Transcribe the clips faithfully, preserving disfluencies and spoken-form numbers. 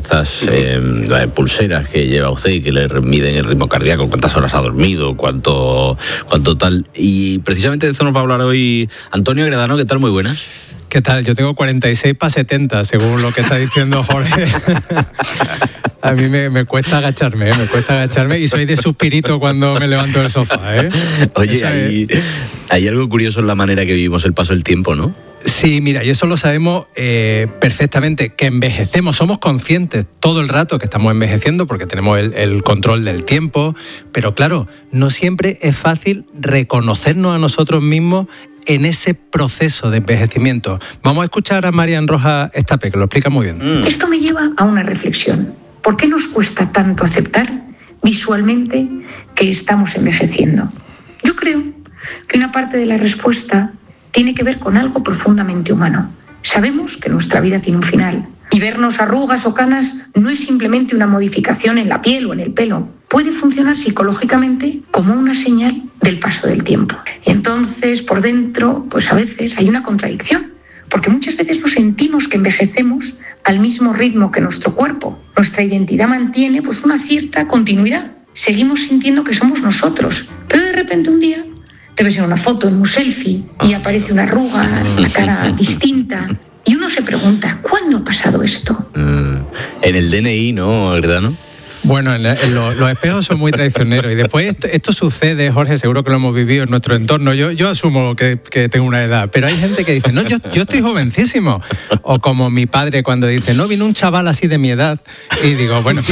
estas eh, pulseras que lleva usted y que le miden el ritmo cardíaco, cuántas horas ha dormido, cuánto, cuánto tal. Y precisamente de esto nos va a hablar hoy Antonio Agredano. ¿Qué tal? Muy buenas. ¿Qué tal? Yo tengo cuarenta y seis para setenta, según lo que está diciendo Jorge. A mí me, me cuesta agacharme, ¿eh? me cuesta agacharme y soy de suspirito cuando me levanto del sofá. ¿eh? Oye, hay, hay algo curioso en la manera que vivimos el paso del tiempo, ¿no? Sí, mira, y eso lo sabemos eh, perfectamente, que envejecemos, somos conscientes todo el rato que estamos envejeciendo porque tenemos el, el control del tiempo, pero claro, no siempre es fácil reconocernos a nosotros mismos en ese proceso de envejecimiento. Vamos a escuchar a Marian Rojas Estapé, que lo explica muy bien. Mm. Esto me lleva a una reflexión. ¿Por qué nos cuesta tanto aceptar visualmente que estamos envejeciendo? Yo creo que una parte de la respuesta tiene que ver con algo profundamente humano. Sabemos que nuestra vida tiene un final y vernos arrugas o canas no es simplemente una modificación en la piel o en el pelo. Puede funcionar psicológicamente como una señal del paso del tiempo. Entonces, por dentro, pues a veces hay una contradicción, porque muchas veces nos sentimos que envejecemos al mismo ritmo que nuestro cuerpo. Nuestra identidad mantiene pues una cierta continuidad. Seguimos sintiendo que somos nosotros, pero de repente un día te ves en una foto, en un selfie, y aparece una arruga, una cara distinta. Y uno se pregunta, ¿cuándo ha pasado esto? Mm, en el D N I, ¿no, Agredano? Bueno, en, en lo, los espejos son muy traicioneros y después esto, esto sucede, Jorge, seguro que lo hemos vivido en nuestro entorno. Yo, yo asumo que, que tengo una edad, pero hay gente que dice, no, yo, yo estoy jovencísimo. O como mi padre cuando dice, no, vino un chaval así de mi edad. Y digo, bueno,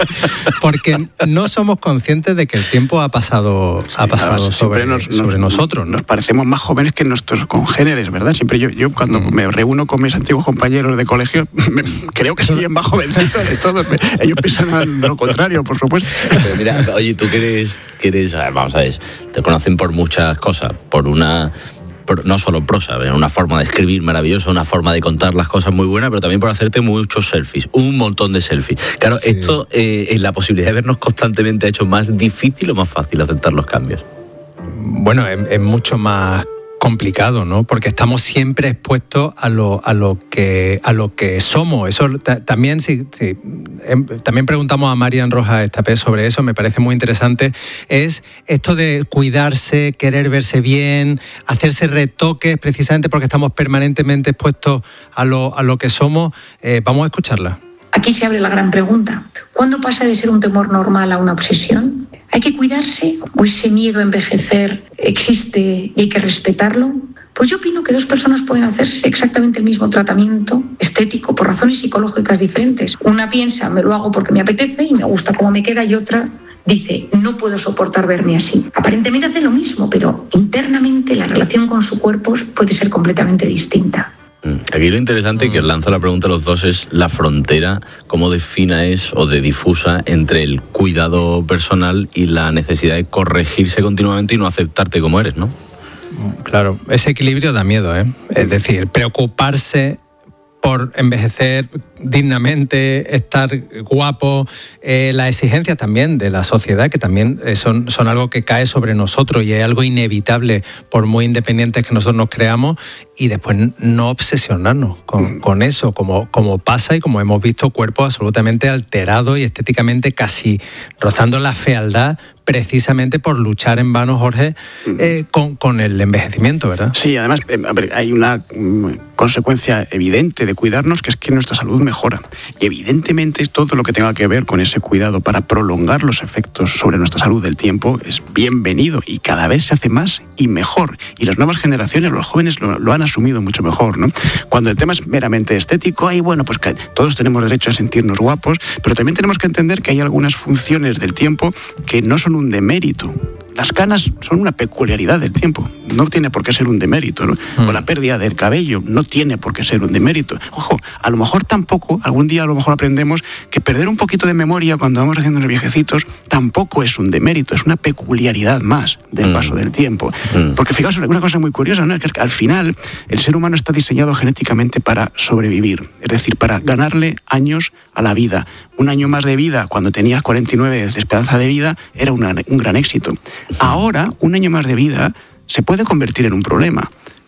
porque no somos conscientes de que el tiempo ha pasado, ha pasado claro, sobre, nos, sobre nos, nosotros, ¿no? Nos parecemos más jóvenes que nuestros congéneres, ¿verdad? Siempre yo, yo cuando mm. me reúno con mis antiguos compañeros de colegio, me, creo que soy el más jovencito de todos. Ellos piensan lo contrario, por supuesto. Pero mira, oye, tú que eres, que eres, a ver, vamos a ver, te conocen por muchas cosas, por una, por, no solo prosa, una forma de escribir maravillosa, una forma de contar las cosas muy buena, pero también por hacerte muchos selfies, un montón de selfies. Claro, sí. Esto, eh, en la posibilidad de vernos constantemente, ha hecho más difícil o más fácil aceptar los cambios. Bueno, es, es mucho más complicado, ¿no? Porque estamos siempre expuestos a lo, a lo que a lo que somos. Eso t- también sí, sí, em, también preguntamos a Marian Rojas Estapé sobre eso, me parece muy interesante. Es esto de cuidarse, querer verse bien, hacerse retoques, precisamente porque estamos permanentemente expuestos a lo, a lo que somos. Eh, vamos a escucharla. Aquí se abre la gran pregunta. ¿Cuándo pasa de ser un temor normal a una obsesión? ¿Hay que cuidarse o ese miedo a envejecer existe y hay que respetarlo? Pues yo opino que dos personas pueden hacerse exactamente el mismo tratamiento estético por razones psicológicas diferentes. Una piensa, me lo hago porque me apetece y me gusta cómo me queda, y otra dice, no puedo soportar verme así. Aparentemente hace lo mismo, pero internamente la relación con su cuerpo puede ser completamente distinta. Aquí lo interesante, que os lanzo la pregunta a los dos, es la frontera, cómo defina es o de difusa entre el cuidado personal y la necesidad de corregirse continuamente y no aceptarte como eres, ¿no? Claro, ese equilibrio da miedo, ¿eh? Es decir, preocuparse por envejecer dignamente, estar guapo, eh, las exigencias también de la sociedad, que también eh, son, son algo que cae sobre nosotros y es algo inevitable por muy independientes que nosotros nos creamos, y después no obsesionarnos con, con eso, como, como pasa y como hemos visto cuerpos absolutamente alterados y estéticamente casi rozando la fealdad, precisamente por luchar en vano, Jorge, eh, con, con el envejecimiento, ¿verdad? Sí, además eh, a ver, hay una um, consecuencia evidente de cuidarnos, que es que nuestra salud mejora. Y evidentemente todo lo que tenga que ver con ese cuidado para prolongar los efectos sobre nuestra salud del tiempo es bienvenido, y cada vez se hace más y mejor. Y las nuevas generaciones, los jóvenes lo, lo han asumido mucho mejor, ¿no? Cuando el tema es meramente estético, ahí bueno, pues que todos tenemos derecho a sentirnos guapos, pero también tenemos que entender que hay algunas funciones del tiempo que no son un demérito. Las canas son una peculiaridad del tiempo, no tiene por qué ser un demérito, ¿no? Mm. O la pérdida del cabello no tiene por qué ser un demérito. Ojo, a lo mejor tampoco, algún día a lo mejor aprendemos que perder un poquito de memoria cuando vamos haciendo los viejecitos tampoco es un demérito, es una peculiaridad más del mm. paso del tiempo. Mm. Porque fijaos, una cosa muy curiosa, ¿no? Es que al final el ser humano está diseñado genéticamente para sobrevivir, es decir, para ganarle años a la vida. Un año más de vida cuando tenías cuarenta y nueve de esperanza de vida era una, un gran éxito. Ahora, un año más de vida se puede convertir en un problema.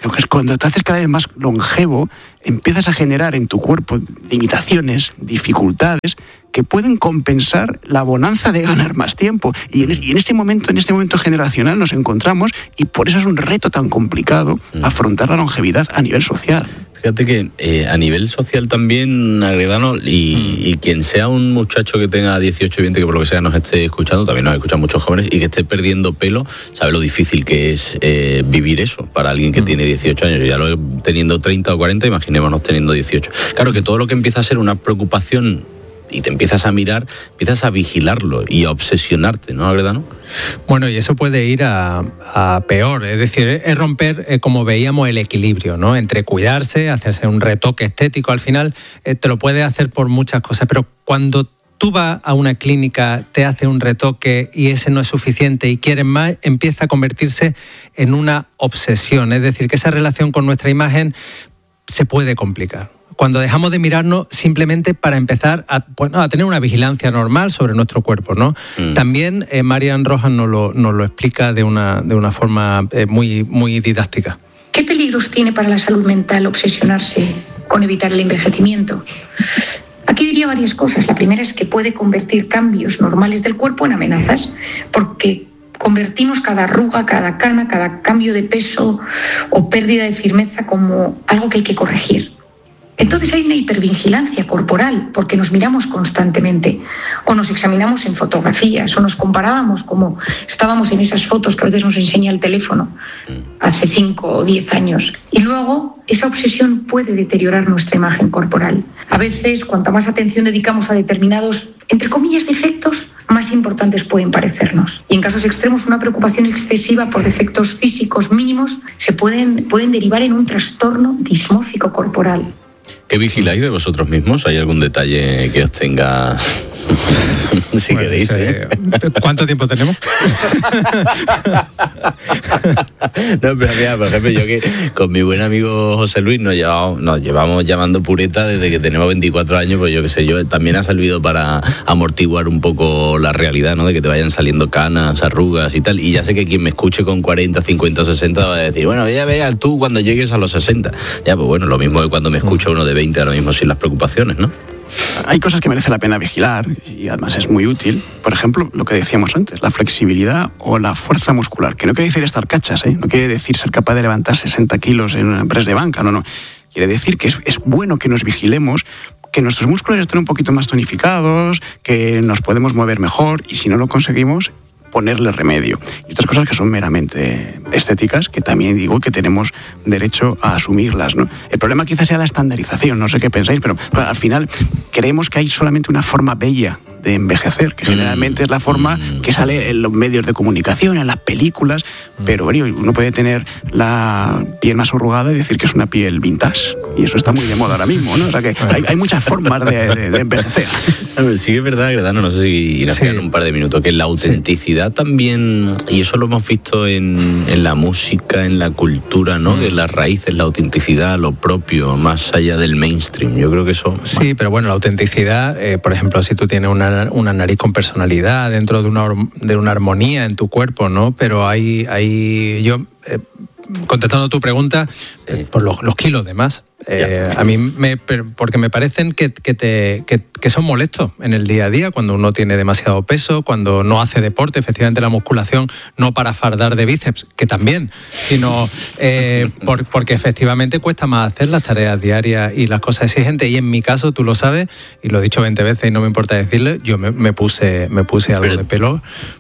Creo que es cuando te haces cada vez más longevo, empiezas a generar en tu cuerpo limitaciones, dificultades que pueden compensar la bonanza de ganar más tiempo. Y en, y en este momento, en este momento generacional nos encontramos, y por eso es un reto tan complicado afrontar la longevidad a nivel social. Fíjate que eh, a nivel social también, Agredano, y, y quien sea un muchacho que tenga dieciocho, veinte, que por lo que sea nos esté escuchando, también nos escuchan muchos jóvenes, y que esté perdiendo pelo, sabe lo difícil que es eh, vivir eso para alguien que mm. tiene dieciocho años. Ya lo teniendo treinta o cuarenta, imaginémonos teniendo dieciocho. Claro que todo lo que empieza a ser una preocupación y te empiezas a mirar, empiezas a vigilarlo y a obsesionarte, ¿no, Agredano? Bueno, y eso puede ir a, a peor, es decir, es romper, eh, como veíamos, el equilibrio, ¿no? Entre cuidarse, hacerse un retoque estético, al final eh, te lo puedes hacer por muchas cosas, pero cuando tú vas a una clínica, te hace un retoque y ese no es suficiente y quieres más, empieza a convertirse en una obsesión, es decir, que esa relación con nuestra imagen se puede complicar. Cuando dejamos de mirarnos simplemente para empezar a, bueno, a tener una vigilancia normal sobre nuestro cuerpo, ¿no? Mm. También eh, Marian Rojas nos lo, nos lo explica de una, de una forma eh, muy, muy didáctica. ¿Qué peligros tiene para la salud mental obsesionarse con evitar el envejecimiento? Aquí diría varias cosas. La primera es que puede convertir cambios normales del cuerpo en amenazas, porque convertimos cada arruga, cada cana, cada cambio de peso o pérdida de firmeza como algo que hay que corregir. Entonces hay una hipervigilancia corporal porque nos miramos constantemente o nos examinamos en fotografías o nos comparábamos como estábamos en esas fotos que a veces nos enseña el teléfono hace cinco o diez años. Y luego esa obsesión puede deteriorar nuestra imagen corporal. A veces, cuanta más atención dedicamos a determinados, entre comillas, defectos, más importantes pueden parecernos. Y en casos extremos, una preocupación excesiva por defectos físicos mínimos se pueden, pueden derivar en un trastorno dismórfico corporal. ¿Qué vigiláis de vosotros mismos? ¿Hay algún detalle que os tenga...? si bueno, queréis, ¿eh? ¿Cuánto tiempo tenemos? No, pero mira, por ejemplo, yo que con mi buen amigo José Luis nos llevamos, nos llevamos llamando pureta desde que tenemos veinticuatro años, pues yo qué sé, yo también ha servido para amortiguar un poco la realidad, ¿no? De que te vayan saliendo canas, arrugas y tal. Y ya sé que quien me escuche con cuarenta, cincuenta, sesenta va a decir, bueno, ya veas tú cuando llegues a los sesenta. Ya, pues bueno, lo mismo que cuando me escucha uno de veinte, ahora mismo sin las preocupaciones, ¿no? Hay cosas que merece la pena vigilar y además es muy útil. Por ejemplo, lo que decíamos antes, la flexibilidad o la fuerza muscular, que no quiere decir estar cachas, ¿eh? No quiere decir ser capaz de levantar sesenta kilos en una press de banca, no, no. Quiere decir que es, es bueno que nos vigilemos, que nuestros músculos estén un poquito más tonificados, que nos podemos mover mejor y si no lo conseguimos, ponerle remedio. Y otras cosas que son meramente estéticas, que también digo que tenemos derecho a asumirlas, ¿no? El problema quizás sea la estandarización, no sé qué pensáis, pero bueno, al final creemos que hay solamente una forma bella de envejecer, que generalmente es la forma que sale en los medios de comunicación, en las películas, pero bueno, uno puede tener la piel más arrugada y decir que es una piel vintage, y eso está muy de moda ahora mismo, ¿no? O sea que hay, hay muchas formas de, de, de envejecer. Sí que es verdad, Agredano, no sé si nos quedan sí. un par de minutos, que la autenticidad sí. también, y eso lo hemos visto en, en la música, en la cultura, ¿no? De las raíces, la autenticidad, lo propio, más allá del mainstream. Yo creo que eso... Sí, bueno. Pero bueno, la autenticidad, eh, por ejemplo, si tú tienes una una nariz con personalidad dentro de una, de una armonía en tu cuerpo, ¿no? Pero hay, hay yo, eh, contestando tu pregunta, eh, por los, los kilos de más. Eh, a mí, me, porque me parecen que, que, te, que, que son molestos en el día a día, cuando uno tiene demasiado peso, cuando no hace deporte, efectivamente la musculación, no para fardar de bíceps, que también, sino eh, por, porque efectivamente cuesta más hacer las tareas diarias y las cosas exigentes. Y en mi caso, tú lo sabes, y lo he dicho veinte veces y no me importa decirle, yo me, me puse me puse algo pero, de pelo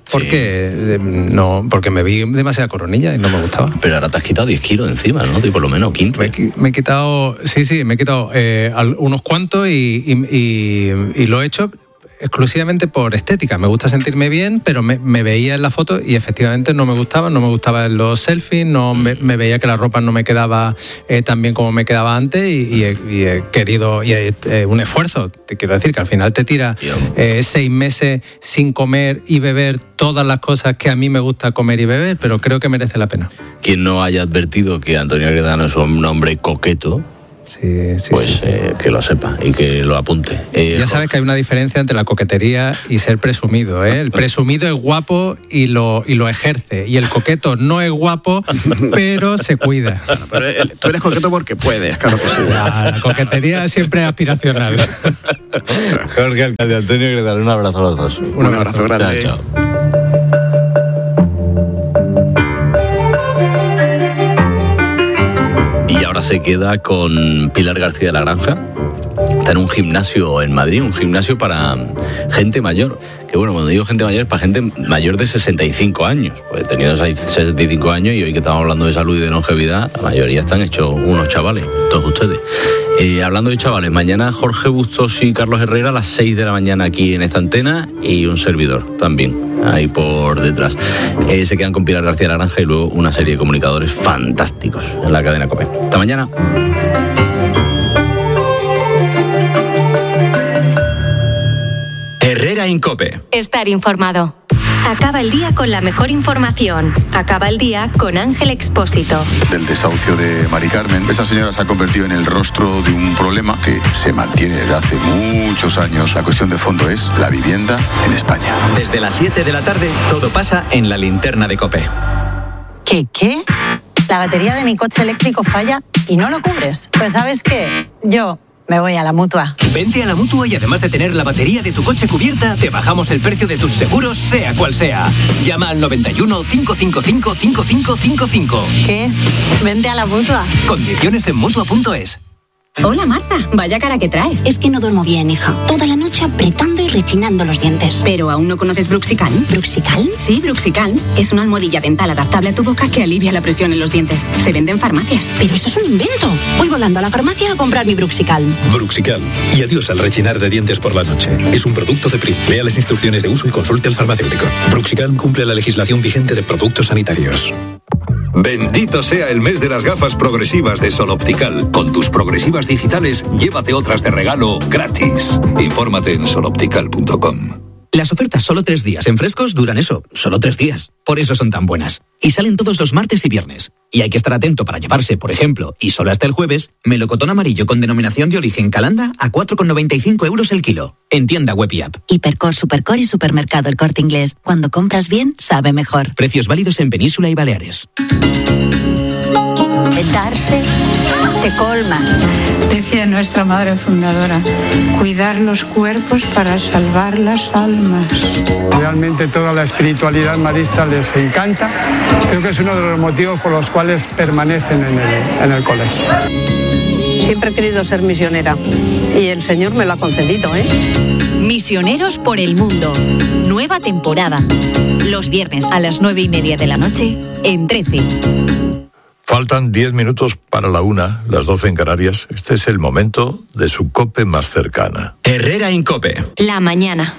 porque, sí. no, porque me vi demasiada coronilla y no me gustaba. Pero ahora te has quitado diez kilos encima, ¿no? Y por lo menos quince. Me, me he quitado... Sí, sí, me he quitado eh, unos cuantos y, y, y, y lo he hecho exclusivamente por estética. Me gusta sentirme bien, pero me, me veía en la foto y efectivamente no me gustaba, no me gustaban los selfies, no me, me veía que la ropa no me quedaba eh, tan bien como me quedaba antes y, y, he, y he querido, y he, eh, un esfuerzo, te quiero decir que al final te tira eh, seis meses sin comer y beber todas las cosas que a mí me gusta comer y beber, pero creo que merece la pena. Quien no haya advertido que Antonio Agredano es un hombre coqueto, Sí, sí, pues sí. Eh, que lo sepa y que lo apunte. Eh, ya sabes que hay una diferencia entre la coquetería y ser presumido, ¿eh? El presumido es guapo y lo, y lo ejerce, y el coqueto no es guapo, pero se cuida. Bueno, pero el, tú eres coqueto porque puedes, claro que sí. La, la coquetería siempre es aspiracional. Jorge Alcalde, Antonio Gretal, un abrazo a los dos. Un abrazo grande. Chao, chao. Y ahora se queda con Pilar García de la Granja. Está en un gimnasio en Madrid, un gimnasio para gente mayor. Que bueno, cuando digo gente mayor es para gente mayor de sesenta y cinco años. Pues teniendo sesenta y cinco años y hoy que estamos hablando de salud y de longevidad, la mayoría están hechos unos chavales, todos ustedes. Eh, hablando de chavales, mañana Jorge Bustos y Carlos Herrera a las seis de la mañana aquí en esta antena y un servidor también, ahí por detrás. Eh, se quedan con Pilar García de la Granja y luego una serie de comunicadores fantásticos en la cadena COPE. Hasta mañana. Herrera en COPE. Estar informado. Acaba el día con la mejor información. Acaba el día con Ángel Expósito. Del desahucio de Mari Carmen. Esta señora se ha convertido en el rostro de un problema que se mantiene desde hace muchos años. La cuestión de fondo es la vivienda en España. Desde las siete de la tarde, todo pasa en la linterna de COPE. ¿Qué qué? La batería de mi coche eléctrico falla y no lo cubres. Pues ¿sabes qué? Yo me voy a la Mutua. Vente a la Mutua y además de tener la batería de tu coche cubierta, te bajamos el precio de tus seguros, sea cual sea. Llama al noventa y uno, cinco cinco cinco, cinco cinco cinco cinco. ¿Qué? Vente a la Mutua. Condiciones en Mutua punto es. Hola Marta, vaya cara que traes. Es que no duermo bien, hija. Toda la noche apretando y rechinando los dientes. ¿Pero aún no conoces Bruxical? ¿Bruxical? Sí, Bruxical. Es una almohadilla dental adaptable a tu boca que alivia la presión en los dientes. Se vende en farmacias. Pero eso es un invento. Voy volando a la farmacia a comprar mi Bruxical. Bruxical. Y adiós al rechinar de dientes por la noche. Es un producto de P R I. Lea las instrucciones de uso y consulte al farmacéutico. Bruxical cumple la legislación vigente de productos sanitarios. Bendito sea el mes de las gafas progresivas de Sol Optical. Con tus progresivas digitales, llévate otras de regalo gratis. Infórmate en sol optical punto com. Las ofertas solo tres días en Frescos duran eso, solo tres días. Por eso son tan buenas. Y salen todos los martes y viernes. Y hay que estar atento para llevarse, por ejemplo, y solo hasta el jueves, melocotón amarillo con denominación de origen Calanda a cuatro con noventa y cinco euros el kilo. En tienda web y app. Hipercor, Supercor y Supermercado El Corte Inglés. Cuando compras bien, sabe mejor. Precios válidos en Península y Baleares. Darse te colma. Decía nuestra madre fundadora, cuidar los cuerpos para salvar las almas. Realmente toda la espiritualidad marista les encanta. Creo que es uno de los motivos por los cuales permanecen en el, en el colegio. Siempre he querido ser misionera y el Señor me lo ha concedido, ¿eh? Misioneros por el mundo. Nueva temporada. Los viernes a las nueve y media de la noche en trece. Faltan diez minutos para la una, las doce en Canarias. Este es el momento de su COPE más cercana. Herrera en COPE. La mañana.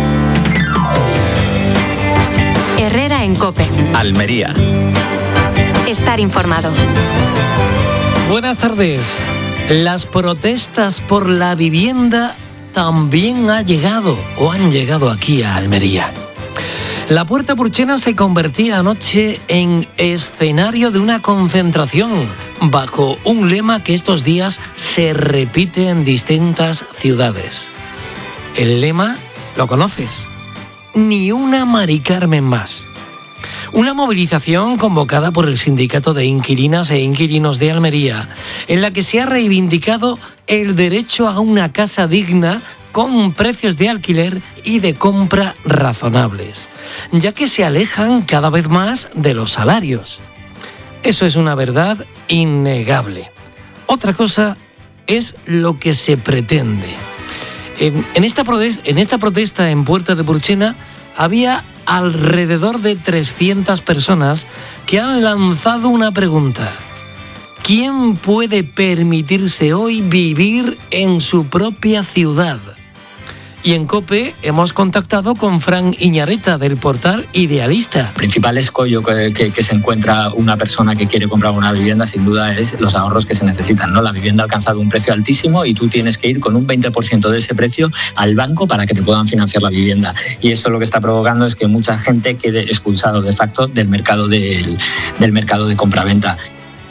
Herrera en COPE. Almería. Estar informado. Buenas tardes. Las protestas por la vivienda también han llegado o han llegado aquí a Almería. La Puerta Purchena se convertía anoche en escenario de una concentración bajo un lema que estos días se repite en distintas ciudades. El lema, ¿lo conoces? Ni una Mari Carmen más. Una movilización convocada por el Sindicato de Inquilinas e Inquilinos de Almería, en la que se ha reivindicado el derecho a una casa digna con precios de alquiler y de compra razonables, ya que se alejan cada vez más de los salarios. Eso es una verdad innegable. Otra cosa es lo que se pretende. En esta protesta, en esta protesta en Puerta de Purchena había alrededor de trescientas personas que han lanzado una pregunta. ¿Quién puede permitirse hoy vivir en su propia ciudad? Y en COPE hemos contactado con Fran Iñareta del portal Idealista. El principal escollo que, que, que se encuentra una persona que quiere comprar una vivienda sin duda es los ahorros que se necesitan, ¿no? La vivienda ha alcanzado un precio altísimo y tú tienes que ir con un veinte por ciento de ese precio al banco para que te puedan financiar la vivienda. Y eso lo que está provocando es que mucha gente quede expulsado de facto del mercado, del, del mercado de compraventa.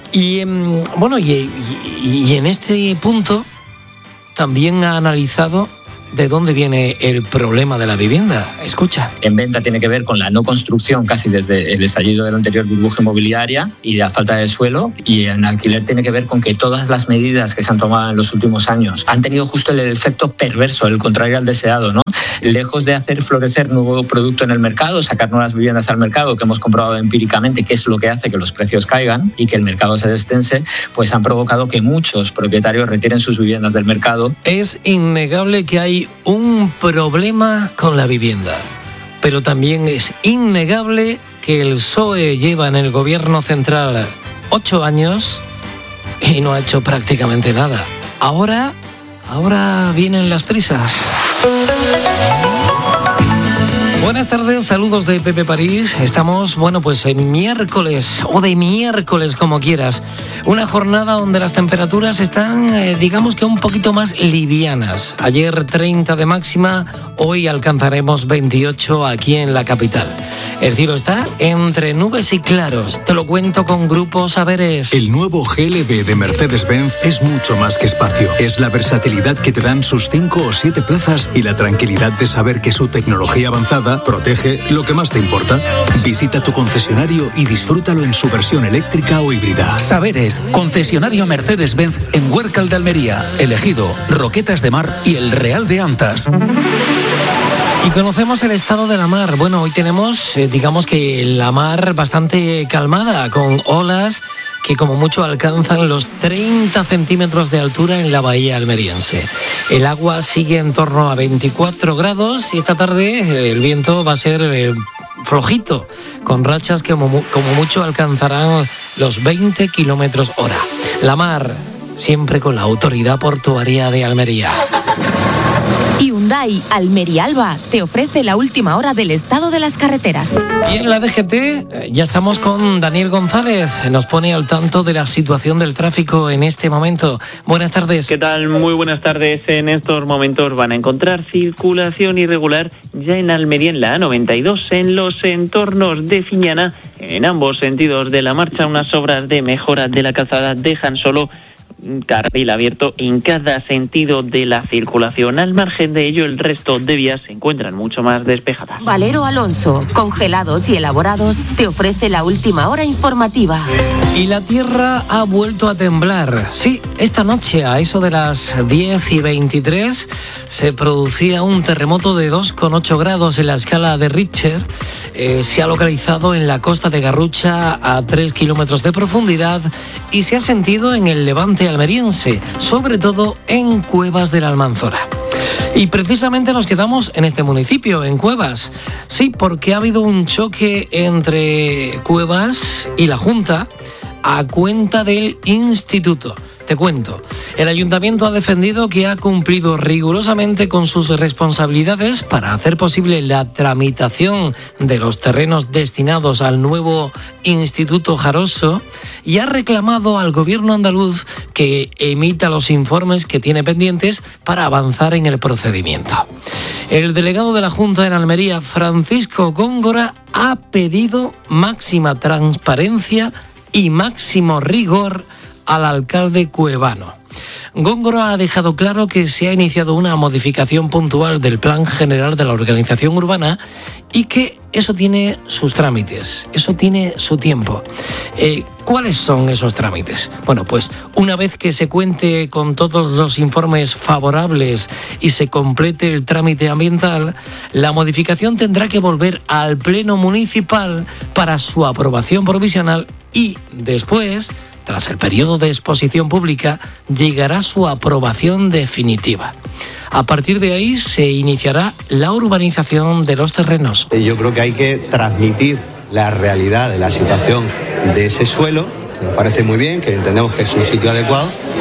Y bueno, y, y, y en este punto también ha analizado ¿de dónde viene el problema de la vivienda? Escucha. En venta tiene que ver con la no construcción casi desde el estallido de la anterior burbuja inmobiliaria y la falta de suelo, y en alquiler tiene que ver con que todas las medidas que se han tomado en los últimos años han tenido justo el efecto perverso, el contrario al deseado, ¿no? Lejos de hacer florecer nuevo producto en el mercado, sacar nuevas viviendas al mercado, que hemos comprobado empíricamente que es lo que hace que los precios caigan y que el mercado se destense, pues han provocado que muchos propietarios retiren sus viviendas del mercado. Es innegable que hay un problema con la vivienda, pero también es innegable que el P S O E lleva en el gobierno central ocho años y no ha hecho prácticamente nada. Ahora, ahora vienen las prisas. Buenas tardes, saludos de Pepe París. Estamos, bueno, pues en miércoles o de miércoles, como quieras. Una jornada donde las temperaturas están, eh, digamos que un poquito más livianas. Ayer treinta de máxima, hoy alcanzaremos veintiocho aquí en la capital. El cielo está entre nubes y claros. Te lo cuento con Grupo Saberes. El nuevo G L B de Mercedes-Benz es mucho más que espacio. Es la versatilidad que te dan sus cinco o siete plazas y la tranquilidad de saber que su tecnología avanzada protege lo que más te importa. Visita tu concesionario y disfrútalo en su versión eléctrica o híbrida. Saberes, concesionario Mercedes-Benz en Huércal de Almería, Elegido, Roquetas de Mar y El Real de Antas. Y conocemos el estado de la mar. Bueno, hoy tenemos, eh, digamos que la mar bastante calmada, con olas que como mucho alcanzan los treinta centímetros de altura en la bahía almeriense. El agua sigue en torno a veinticuatro grados y esta tarde el viento va a ser eh, flojito, con rachas que como, como mucho alcanzarán los veinte kilómetros hora. La mar, siempre con la Autoridad Portuaria de Almería. Hyundai Almería Alba te ofrece la última hora del estado de las carreteras. Y en la D G T ya estamos con Daniel González, nos pone al tanto de la situación del tráfico en este momento. Buenas tardes. ¿Qué tal? Muy buenas tardes. En estos momentos van a encontrar circulación irregular ya en Almería en la A noventa y dos, en los entornos de Fiñana, en ambos sentidos de la marcha. Unas obras de mejora de la calzada dejan solo un carril abierto en cada sentido de la circulación. Al margen de ello, el resto de vías se encuentran mucho más despejadas. Valero Alonso, congelados y elaborados, te ofrece la última hora informativa. Y la tierra ha vuelto a temblar. Sí, esta noche a eso de las diez y veintitrés se producía un terremoto de dos coma ocho grados en la escala de Richter. Eh, se ha localizado en la costa de Garrucha a tres kilómetros de profundidad y se ha sentido en el levante almeriense, sobre todo en Cuevas de la Almanzora. Y precisamente nos quedamos en este municipio, en Cuevas. Sí, porque ha habido un choque entre Cuevas y la Junta a cuenta del instituto. Te cuento, el ayuntamiento ha defendido que ha cumplido rigurosamente con sus responsabilidades para hacer posible la tramitación de los terrenos destinados al nuevo Instituto Jaroso y ha reclamado al gobierno andaluz que emita los informes que tiene pendientes para avanzar en el procedimiento. El delegado de la Junta en Almería, Francisco Góngora, ha pedido máxima transparencia y máximo rigor al alcalde cuevano. Góngora ha dejado claro que se ha iniciado una modificación puntual del Plan General de la Organización Urbana y que eso tiene sus trámites, eso tiene su tiempo. Eh, ¿Cuáles son esos trámites? Bueno, pues una vez que se cuente con todos los informes favorables y se complete el trámite ambiental, la modificación tendrá que volver al Pleno Municipal para su aprobación provisional y después, tras el periodo de exposición pública, llegará su aprobación definitiva. A partir de ahí se iniciará la urbanización de los terrenos. Yo creo que hay que transmitir la realidad de la situación de ese suelo. Nos parece muy bien, que entendemos que es un sitio adecuado,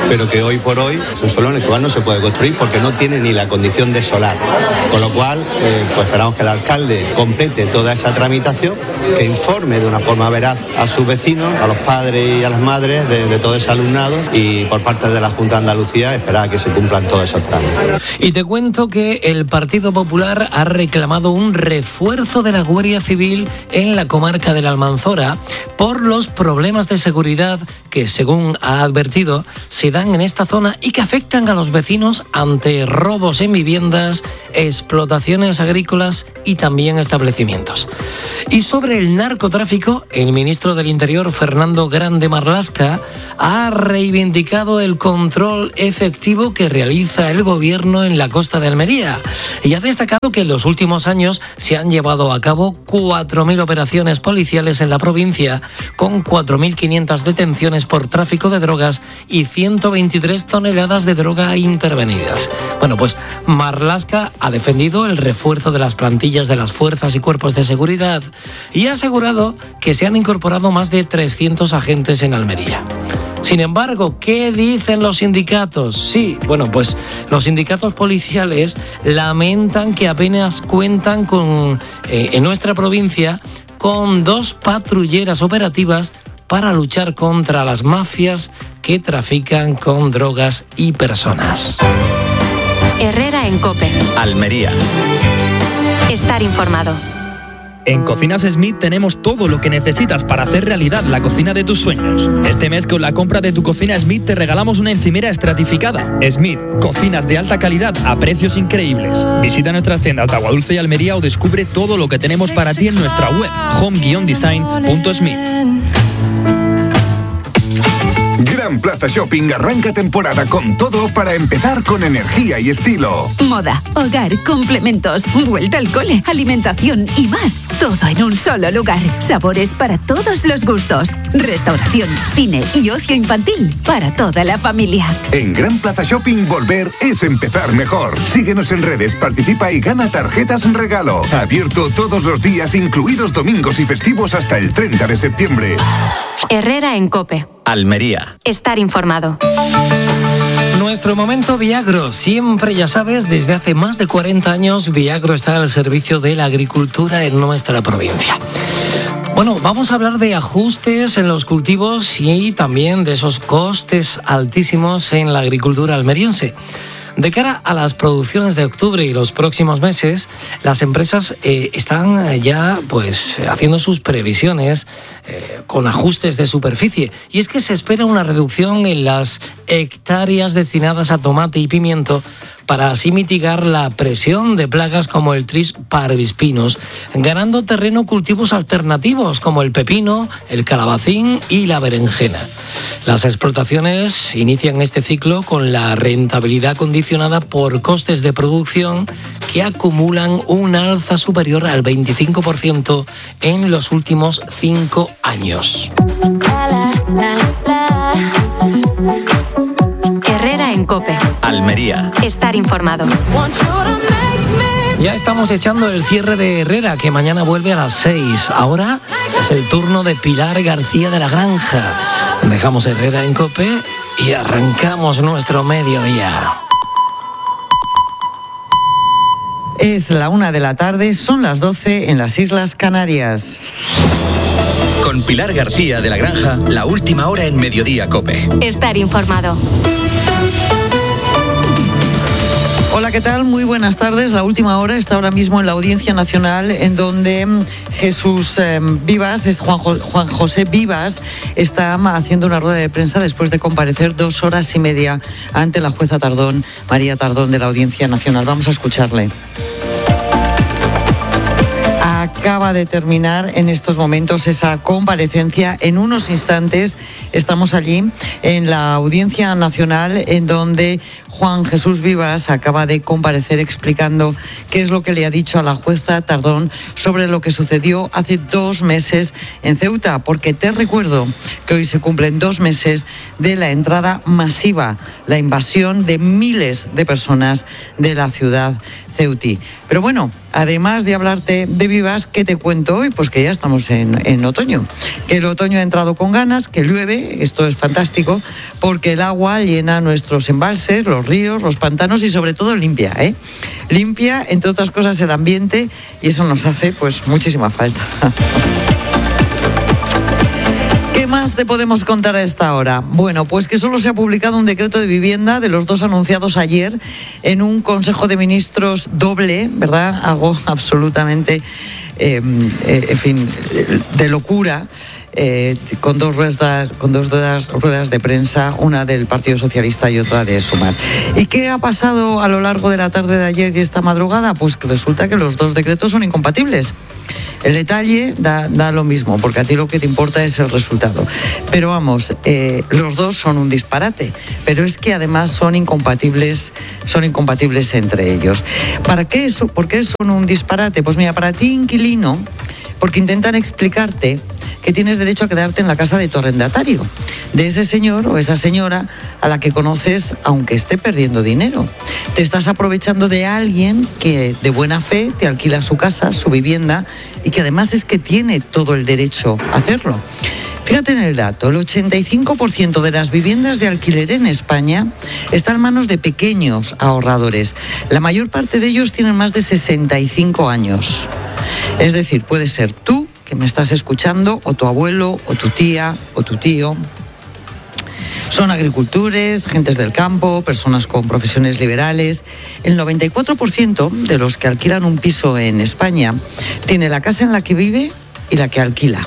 pero que hoy por hoy es un suelo en el cual no se puede construir porque no tiene ni la condición de solar. Con lo cual, eh, pues esperamos que el alcalde complete toda esa tramitación, que informe de una forma veraz a sus vecinos, a los padres y a las madres de, de todo ese alumnado, y por parte de la Junta de Andalucía esperar a que se cumplan todos esos trámites. Y te cuento que el Partido Popular ha reclamado un refuerzo de la Guardia Civil en la comarca de la Almanzora por los problemas de seguridad que, según ha advertido, se dan en esta zona y que afectan a los vecinos ante robos en viviendas, explotaciones agrícolas y también establecimientos. Y sobre el narcotráfico, el ministro del Interior, Fernando Grande Marlaska, ha reivindicado el control efectivo que realiza el gobierno en la costa de Almería y ha destacado que en los últimos años se han llevado a cabo cuatro mil operaciones policiales en la provincia, con cuatro mil quinientas detenciones por tráfico de drogas y ciento veintitrés toneladas de droga intervenidas. Bueno, pues Marlaska ha defendido el refuerzo de las plantillas de las fuerzas y cuerpos de seguridad y ha asegurado que se han incorporado más de trescientos agentes en Almería. Sin embargo, ¿qué dicen los sindicatos? Sí, bueno, pues los sindicatos policiales lamentan que apenas cuentan con, eh, en nuestra provincia, con dos patrulleras operativas para luchar contra las mafias que trafican con drogas y personas. Herrera en COPE. Almería. Estar informado. En Cocinas Smith tenemos todo lo que necesitas para hacer realidad la cocina de tus sueños. Este mes, con la compra de tu cocina Smith, te regalamos una encimera estratificada. Smith, cocinas de alta calidad a precios increíbles. Visita nuestras tiendas de Aguadulce y Almería o descubre todo lo que tenemos para ti en nuestra web, home guion design punto smith. Gran Plaza Shopping arranca temporada con todo para empezar con energía y estilo. Moda, hogar, complementos, vuelta al cole, alimentación y más. Todo en un solo lugar. Sabores para todos los gustos. Restauración, cine y ocio infantil para toda la familia. En Gran Plaza Shopping, volver es empezar mejor. Síguenos en redes, participa y gana tarjetas en regalo. Abierto todos los días, incluidos domingos y festivos, hasta el treinta de septiembre. Herrera en COPE. Almería. Estar informado. Nuestro momento Viagro. Siempre, ya sabes, desde hace más de cuarenta años, Viagro está al servicio de la agricultura en nuestra provincia. Bueno, vamos a hablar de ajustes en los cultivos y también de esos costes altísimos en la agricultura almeriense. De cara a las producciones de octubre y los próximos meses, las empresas eh, están ya pues haciendo sus previsiones eh, con ajustes de superficie. Y es que se espera una reducción en las hectáreas destinadas a tomate y pimiento para así mitigar la presión de plagas como el tris parvispinus, ganando terreno cultivos alternativos como el pepino, el calabacín y la berenjena. Las explotaciones inician este ciclo con la rentabilidad condicionada por costes de producción que acumulan un alza superior al veinticinco por ciento en los últimos cinco años. Herrera en COPE. Almería. Estar informado. Ya estamos echando el cierre de Herrera, que mañana vuelve a las seis. Ahora es el turno de Pilar García de la Granja. Dejamos Herrera en COPE y arrancamos nuestro mediodía. Es la una de la tarde, son las doce en las Islas Canarias. Con Pilar García de la Granja, la última hora en Mediodía COPE. Estar informado. Hola, ¿qué tal? Muy buenas tardes. La última hora está ahora mismo en la Audiencia Nacional, en donde Jesús eh, Vivas, es Juan, Juan José Vivas, está haciendo una rueda de prensa después de comparecer dos horas y media ante la jueza Tardón, María Tardón, de la Audiencia Nacional. Vamos a escucharle. Acaba de terminar en estos momentos esa comparecencia. En unos instantes estamos allí en la Audiencia Nacional, en donde Juan Jesús Vivas acaba de comparecer explicando qué es lo que le ha dicho a la jueza Tardón sobre lo que sucedió hace dos meses en Ceuta, porque te recuerdo que hoy se cumplen dos meses de la entrada masiva, la invasión de miles de personas de la ciudad ceutí. Pero bueno, además de hablarte de Vivas, ¿qué te cuento hoy? Pues que ya estamos en, en otoño, que el otoño ha entrado con ganas, que llueve, esto es fantástico, porque el agua llena nuestros embalses, los ríos, los pantanos y sobre todo limpia, ¿eh? Limpia, entre otras cosas, el ambiente y eso nos hace pues muchísima falta. ¿Qué más te podemos contar a esta hora? Bueno, pues que solo se ha publicado un decreto de vivienda de los dos anunciados ayer en un Consejo de Ministros doble, ¿verdad? Algo absolutamente, eh, eh, en fin, de locura. Eh, con dos ruedas, con dos ruedas, ruedas de prensa, una del Partido Socialista y otra de Sumar. ¿Y qué ha pasado a lo largo de la tarde de ayer y esta madrugada? Pues que resulta que los dos decretos son incompatibles. El detalle da, da lo mismo, porque a ti lo que te importa es el resultado. Pero vamos, eh, los dos son un disparate, pero es que además son incompatibles, son incompatibles entre ellos. ¿Para qué eso? ¿Por qué son un disparate? Pues mira, para ti, inquilino, porque intentan explicarte que tienes derecho a quedarte en la casa de tu arrendatario, de ese señor o esa señora a la que conoces aunque esté perdiendo dinero. Te estás aprovechando de alguien que de buena fe te alquila su casa, su vivienda y que además es que tiene todo el derecho a hacerlo. Fíjate en el dato, el ochenta y cinco por ciento de las viviendas de alquiler en España están en manos de pequeños ahorradores. La mayor parte de ellos tienen más de sesenta y cinco años. Es decir, puede ser tú, que me estás escuchando, o tu abuelo, o tu tía, o tu tío. Son agricultores, gentes del campo, personas con profesiones liberales. El noventa y cuatro por ciento de los que alquilan un piso en España tiene la casa en la que vive y la que alquila.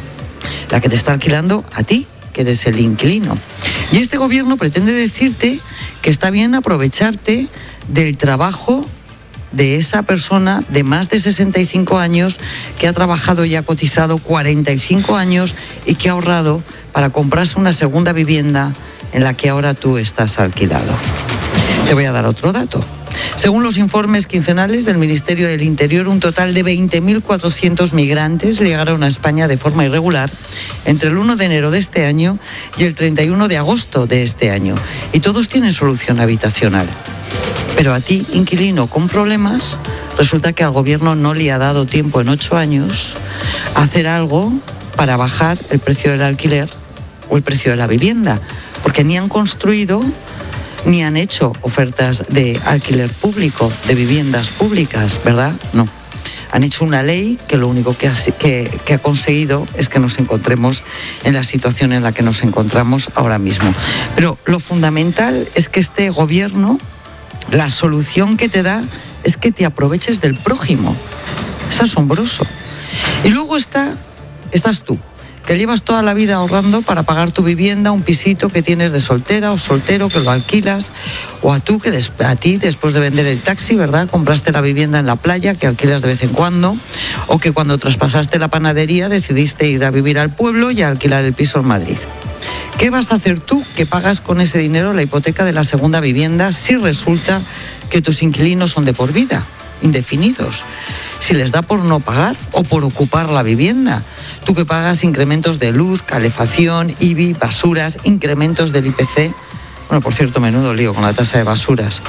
La que te está alquilando a ti, que eres el inquilino. Y este gobierno pretende decirte que está bien aprovecharte del trabajo de esa persona de más de sesenta y cinco años que ha trabajado y ha cotizado cuarenta y cinco años y que ha ahorrado para comprarse una segunda vivienda en la que ahora tú estás alquilado. Te voy a dar otro dato. Según los informes quincenales del Ministerio del Interior, un total de veinte mil cuatrocientos migrantes llegaron a España de forma irregular entre el uno de enero de este año y el treinta y uno de agosto de este año. Y todos tienen solución habitacional. Pero a ti, inquilino con problemas, resulta que al gobierno no le ha dado tiempo en ocho años a hacer algo para bajar el precio del alquiler o el precio de la vivienda, porque ni han construido ni han hecho ofertas de alquiler público, de viviendas públicas, ¿verdad? No. Han hecho una ley que lo único que ha, que, que ha conseguido es que nos encontremos en la situación en la que nos encontramos ahora mismo. Pero lo fundamental es que este gobierno, la solución que te da es que te aproveches del prójimo. Es asombroso. Y luego está, estás tú, que llevas toda la vida ahorrando para pagar tu vivienda, un pisito que tienes de soltera o soltero que lo alquilas, o a tú que des, a ti después de vender el taxi, ¿verdad? Compraste la vivienda en la playa que alquilas de vez en cuando, o que cuando traspasaste la panadería decidiste ir a vivir al pueblo y a alquilar el piso en Madrid. ¿Qué vas a hacer tú que pagas con ese dinero la hipoteca de la segunda vivienda si resulta que tus inquilinos son de por vida, indefinidos? Si les da por no pagar o por ocupar la vivienda. Tú que pagas incrementos de luz, calefacción, I B I, basuras, incrementos del I P C. Bueno, por cierto, menudo lío con la tasa de basuras.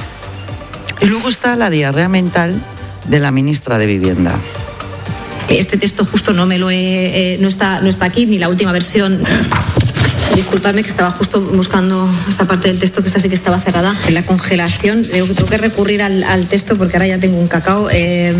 Y luego está la diarrea mental de la ministra de Vivienda. Este texto justo no me lo he, eh, no está, no está aquí, ni la última versión. Disculpadme que estaba justo buscando esta parte del texto que esta sí que estaba cerrada. En la congelación, tengo que, tengo que recurrir al, al texto porque ahora ya tengo un cacao. Eh...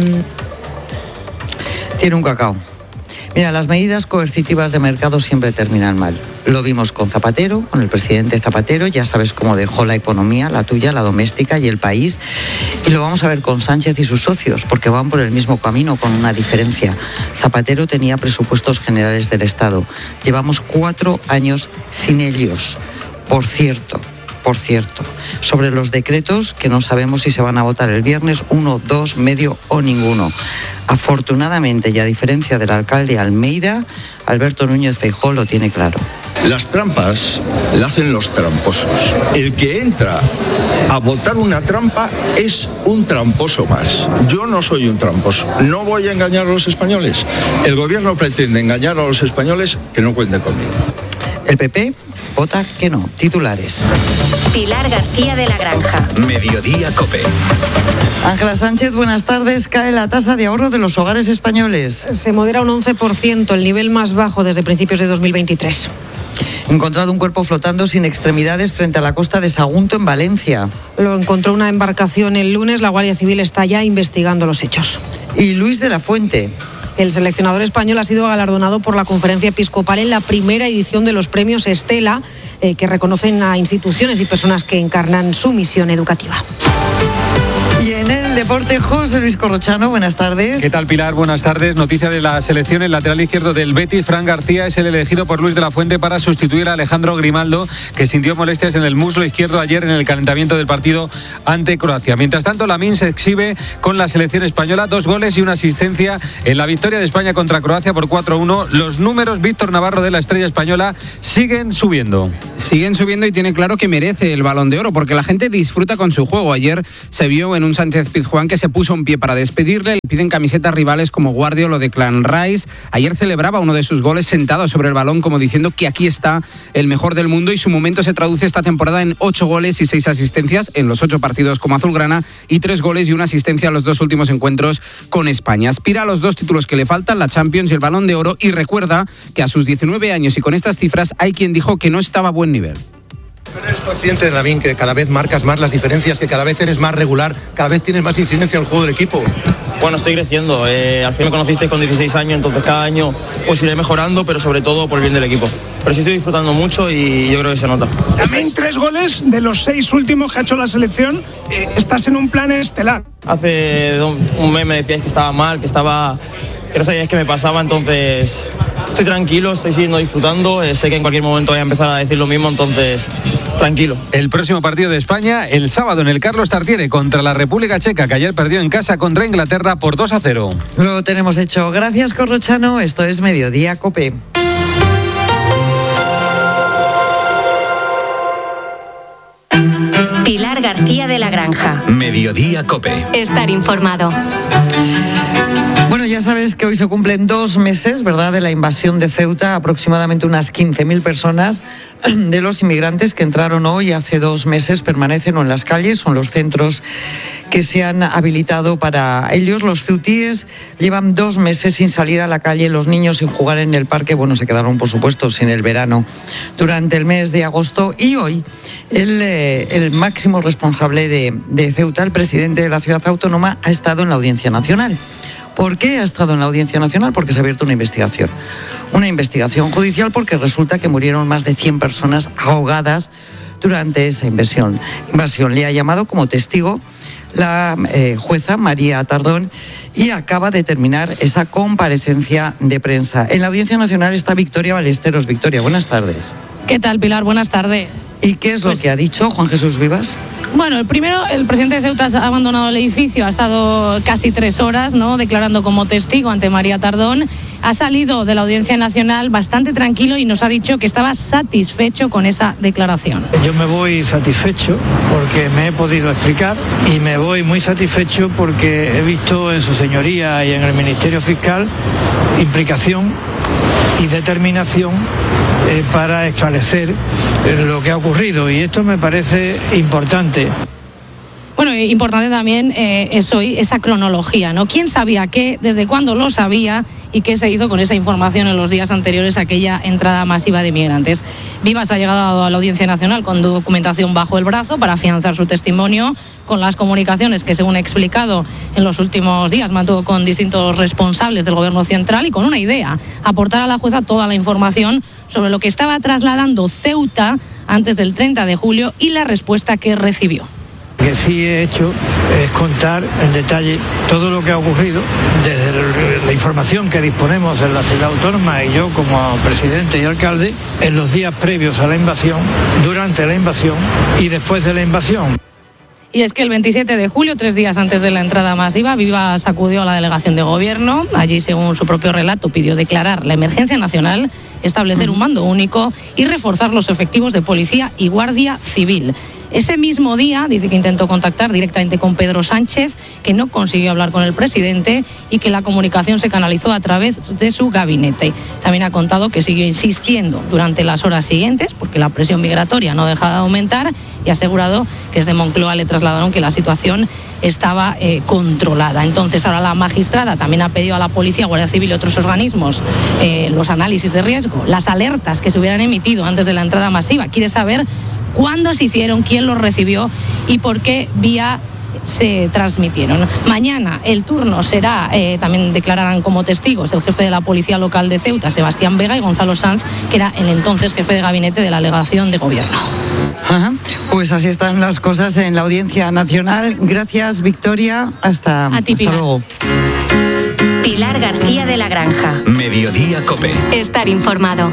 Tiene un cacao. Mira, las medidas coercitivas de mercado siempre terminan mal. Lo vimos con Zapatero, con el presidente Zapatero, ya sabes cómo dejó la economía, la tuya, la doméstica y el país. Y lo vamos a ver con Sánchez y sus socios, porque van por el mismo camino con una diferencia. Zapatero tenía presupuestos generales del Estado. Llevamos cuatro años sin ellos. Por cierto, por cierto, sobre los decretos que no sabemos si se van a votar el viernes, uno, dos, medio o ninguno. Afortunadamente, y a diferencia del alcalde Almeida, Alberto Núñez Feijóo lo tiene claro. Las trampas las hacen los tramposos. El que entra a botar una trampa es un tramposo más. Yo no soy un tramposo. No voy a engañar a los españoles. El gobierno pretende engañar a los españoles, que no cuente conmigo. El P P vota que no. Titulares. Pilar García de la Granja. Mediodía COPE. Ángela Sánchez, buenas tardes. Cae la tasa de ahorro de los hogares españoles. Se modera un once por ciento, el nivel más bajo desde principios de dos mil veintitrés. Encontrado un cuerpo flotando sin extremidades frente a la costa de Sagunto, en Valencia. Lo encontró una embarcación el lunes. La Guardia Civil está ya investigando los hechos. Y Luis de la Fuente. El seleccionador español ha sido galardonado por la Conferencia Episcopal en la primera edición de los premios Estela, eh, que reconocen a instituciones y personas que encarnan su misión educativa. Y en el deporte, José Luis Corrochano, buenas tardes. ¿Qué tal, Pilar? Buenas tardes. Noticia de la selección: el lateral izquierdo del Betis, Fran García, es el elegido por Luis de la Fuente para sustituir a Alejandro Grimaldo, que sintió molestias en el muslo izquierdo ayer en el calentamiento del partido ante Croacia. Mientras tanto, Lamine se exhibe con la selección española, dos goles y una asistencia en la victoria de España contra Croacia por cuatro a uno. Los números, Víctor Navarro, de la estrella española siguen subiendo. Siguen subiendo y tiene claro que merece el Balón de Oro, porque la gente disfruta con su juego. Ayer se vio en un Sánchez Pizjuán que se puso un pie para despedirle. Le piden camisetas rivales como Guardiola o Declan Rice. Ayer celebraba uno de sus goles sentado sobre el balón, como diciendo que aquí está el mejor del mundo, y su momento se traduce esta temporada en ocho goles y seis asistencias en los ocho partidos como azulgrana, y tres goles y una asistencia en los dos últimos encuentros con España. Aspira a los dos títulos que le faltan, la Champions y el Balón de Oro, y recuerda que a sus diecinueve años y con estas cifras hay quien dijo que no estaba a buen nivel. Pero eres consciente, de Lamine, que cada vez marcas más las diferencias, que cada vez eres más regular, cada vez tienes más incidencia en el juego del equipo. Bueno, estoy creciendo. Eh, al fin me conocisteis con dieciséis años, entonces cada año pues iré mejorando, pero sobre todo por el bien del equipo. Pero sí estoy disfrutando mucho y yo creo que se nota. Lamine, tres goles de los seis últimos que ha hecho la selección. Eh, estás en un plan estelar. Hace un mes me decíais que estaba mal, que estaba... que no sabíais qué me pasaba, entonces... Estoy tranquilo, estoy siguiendo disfrutando, eh, sé que en cualquier momento voy a empezar a decir lo mismo, entonces tranquilo. El próximo partido de España el sábado en el Carlos Tartiere contra la República Checa, que ayer perdió en casa contra Inglaterra por dos a cero. Lo tenemos hecho. Gracias, Corrochano. Esto es Mediodía COPE. Pilar García de la Granja. Mediodía COPE. Estar informado. Bueno, ya sabes que hoy se cumplen dos meses, ¿verdad?, de la invasión de Ceuta. Aproximadamente unas quince mil personas de los inmigrantes que entraron hoy hace dos meses permanecen o en las calles o en los centros que se han habilitado para ellos. Los ceutíes llevan dos meses sin salir a la calle, los niños sin jugar en el parque. Bueno, se quedaron, por supuesto, sin el verano durante el mes de agosto. Y hoy el, eh, el máximo responsable de, de Ceuta, el presidente de la ciudad autónoma, ha estado en la Audiencia Nacional. ¿Por qué ha estado en la Audiencia Nacional? Porque se ha abierto una investigación. Una investigación judicial porque resulta que murieron más de cien personas ahogadas durante esa invasión. Invasión. Le ha llamado como testigo la eh, jueza María Tardón y acaba de terminar esa comparecencia de prensa. En la Audiencia Nacional está Victoria Ballesteros. Victoria, buenas tardes. ¿Qué tal, Pilar? Buenas tardes. ¿Y qué es pues, lo que ha dicho Juan Jesús Vivas? Bueno, el primero, el presidente de Ceuta ha abandonado el edificio, ha estado casi tres horas, ¿no?, declarando como testigo ante María Tardón. Ha salido de la Audiencia Nacional bastante tranquilo y nos ha dicho que estaba satisfecho con esa declaración. Yo me voy satisfecho porque me he podido explicar y me voy muy satisfecho porque he visto en su señoría y en el Ministerio Fiscal implicación y determinación eh, para esclarecer eh, lo que ha ocurrido, y esto me parece importante. Bueno, importante también eh, es hoy esa cronología, ¿no? ¿Quién sabía qué? ¿Desde cuándo lo sabía? ¿Y qué se hizo con esa información en los días anteriores a aquella entrada masiva de migrantes? Vivas ha llegado a la Audiencia Nacional con documentación bajo el brazo para afianzar su testimonio, con las comunicaciones que, según he explicado en los últimos días, mantuvo con distintos responsables del Gobierno central y con una idea: aportar a la jueza toda la información sobre lo que estaba trasladando Ceuta antes del treinta de julio y la respuesta que recibió. Lo que sí he hecho es contar en detalle todo lo que ha ocurrido desde la información que disponemos en la ciudad autónoma y yo como presidente y alcalde en los días previos a la invasión, durante la invasión y después de la invasión. Y es que el veintisiete de julio, tres días antes de la entrada masiva, Vivas acudió a la delegación de gobierno. Allí, según su propio relato, pidió declarar la emergencia nacional, establecer un mando único y reforzar los efectivos de policía y guardia civil. Ese mismo día dice que intentó contactar directamente con Pedro Sánchez, que no consiguió hablar con el presidente y que la comunicación se canalizó a través de su gabinete. También ha contado que siguió insistiendo durante las horas siguientes, porque la presión migratoria no deja de aumentar, y ha asegurado que desde Moncloa le trasladaron que la situación estaba eh, controlada. Entonces ahora la magistrada también ha pedido a la policía, Guardia Civil y otros organismos eh, los análisis de riesgo, las alertas que se hubieran emitido antes de la entrada masiva. Quiere saber cuándo se hicieron, quién los recibió y por qué vía se transmitieron. Mañana el turno será, eh, también declararán como testigos el jefe de la Policía Local de Ceuta, Sebastián Vega, y Gonzalo Sanz, que era el entonces jefe de gabinete de la delegación de gobierno. Ajá. Pues así están las cosas en la Audiencia Nacional. Gracias, Victoria. Hasta, A ti, hasta Pilar. luego. Pilar García de la Granja. Mediodía Cope. Estar informado.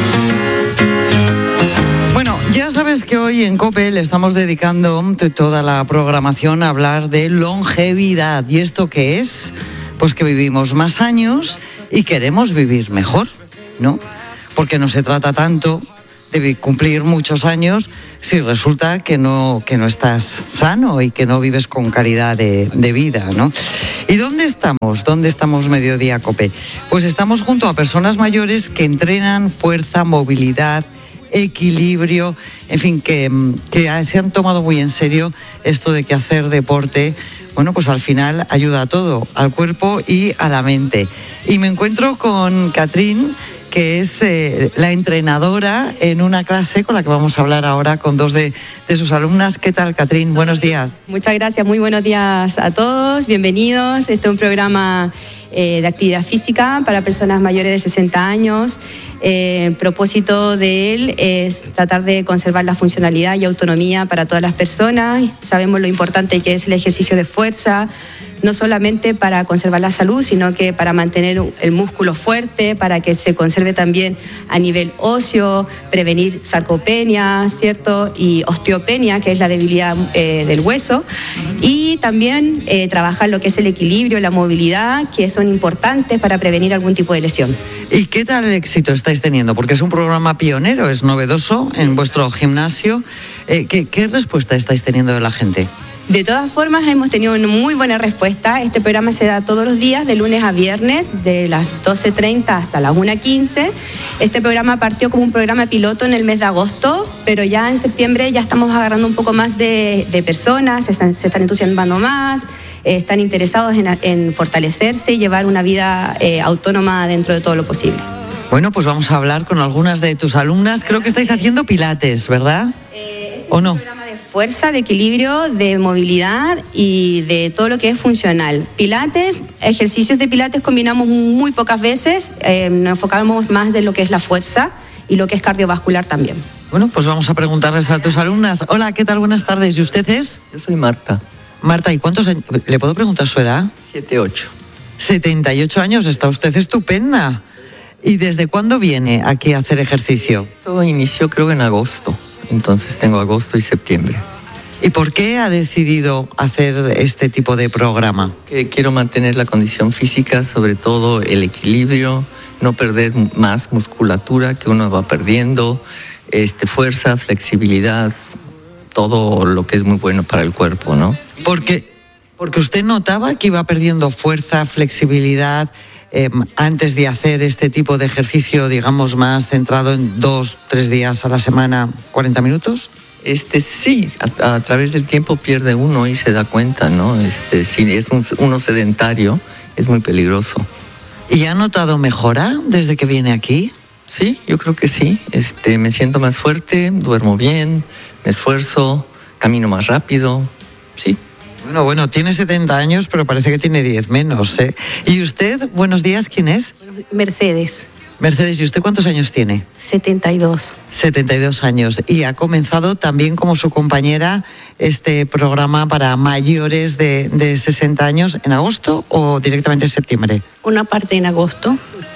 Bueno, ya sabes que hoy en COPE le estamos dedicando toda la programación a hablar de longevidad. ¿Y esto qué es? Pues que vivimos más años y queremos vivir mejor, ¿no? Porque no se trata tanto de cumplir muchos años si resulta que no, que no estás sano y que no vives con calidad de, de vida, ¿no? ¿Y dónde estamos? ¿Dónde estamos Mediodía COPE? Pues estamos junto a personas mayores que entrenan fuerza, movilidad, equilibrio, en fin, que, que se han tomado muy en serio esto de que hacer deporte, bueno, pues al final ayuda a todo, al cuerpo y a la mente. Y me encuentro con Catrín, que es eh, la entrenadora en una clase con la que vamos a hablar ahora con dos de, de sus alumnas. ¿Qué tal, Catrín? Buenos días. Muchas gracias, muy buenos días a todos, bienvenidos. Este es un programa eh, de actividad física para personas mayores de sesenta años. Eh, el propósito de él es tratar de conservar la funcionalidad y autonomía para todas las personas. Sabemos lo importante que es el ejercicio de fuerza, no solamente para conservar la salud, sino que para mantener el músculo fuerte, para que se conserve también a nivel óseo, prevenir sarcopenia, ¿cierto? Y osteopenia, que es la debilidad eh, del hueso, y también eh, trabajar lo que es el equilibrio, la movilidad, que son importantes para prevenir algún tipo de lesión. ¿Y qué tal el éxito estáis teniendo? Porque es un programa pionero, es novedoso en vuestro gimnasio. Eh, ¿qué, ¿Qué respuesta estáis teniendo de la gente? De todas formas, hemos tenido una muy buena respuesta. Este programa se da todos los días, de lunes a viernes, de las doce treinta hasta las una quince. Este programa partió como un programa piloto en el mes de agosto, pero ya en septiembre ya estamos agarrando un poco más de, de personas, se están, se están entusiasmando más, eh, están interesados en, en fortalecerse y llevar una vida eh, autónoma dentro de todo lo posible. Bueno, pues vamos a hablar con algunas de tus alumnas. Creo que estáis haciendo pilates, ¿verdad? Eh, ¿O no? De fuerza, de equilibrio, de movilidad y de todo lo que es funcional. Pilates, ejercicios de pilates combinamos muy pocas veces, eh, nos enfocamos más de lo que es la fuerza y lo que es cardiovascular también. Bueno, pues vamos a preguntarles a tus alumnas. Hola, ¿qué tal? Buenas tardes. ¿Y usted es? Yo soy Marta. Marta, ¿y cuántos años? ¿Le puedo preguntar su edad? Siete, ocho. setenta y ocho años, está usted estupenda. ¿Y desde cuándo viene aquí a hacer ejercicio? Esto inició creo en agosto. Entonces tengo agosto y septiembre. ¿Y por qué ha decidido hacer este tipo de programa? Que quiero mantener la condición física, sobre todo el equilibrio, no perder más musculatura que uno va perdiendo, este, fuerza, flexibilidad, todo lo que es muy bueno para el cuerpo, ¿no? Porque, porque usted notaba que iba perdiendo fuerza, flexibilidad, Eh, antes de hacer este tipo de ejercicio, digamos, más centrado en dos, tres días a la semana, cuarenta minutos? Este, sí, a, a través del tiempo pierde uno y se da cuenta, ¿no? Este, si es un, uno sedentario, es muy peligroso. ¿Y ha notado mejora desde que viene aquí? Sí, yo creo que sí. Este, me siento más fuerte, duermo bien, me esfuerzo, camino más rápido, sí. Bueno, bueno, tiene setenta años, pero parece que tiene diez menos, ¿eh? ¿Y usted, buenos días, quién es? Mercedes. Mercedes, ¿y usted cuántos años tiene? setenta y dos. setenta y dos años. Y ha comenzado también como su compañera este programa para mayores de, de sesenta años en agosto o directamente en septiembre. Una parte en agosto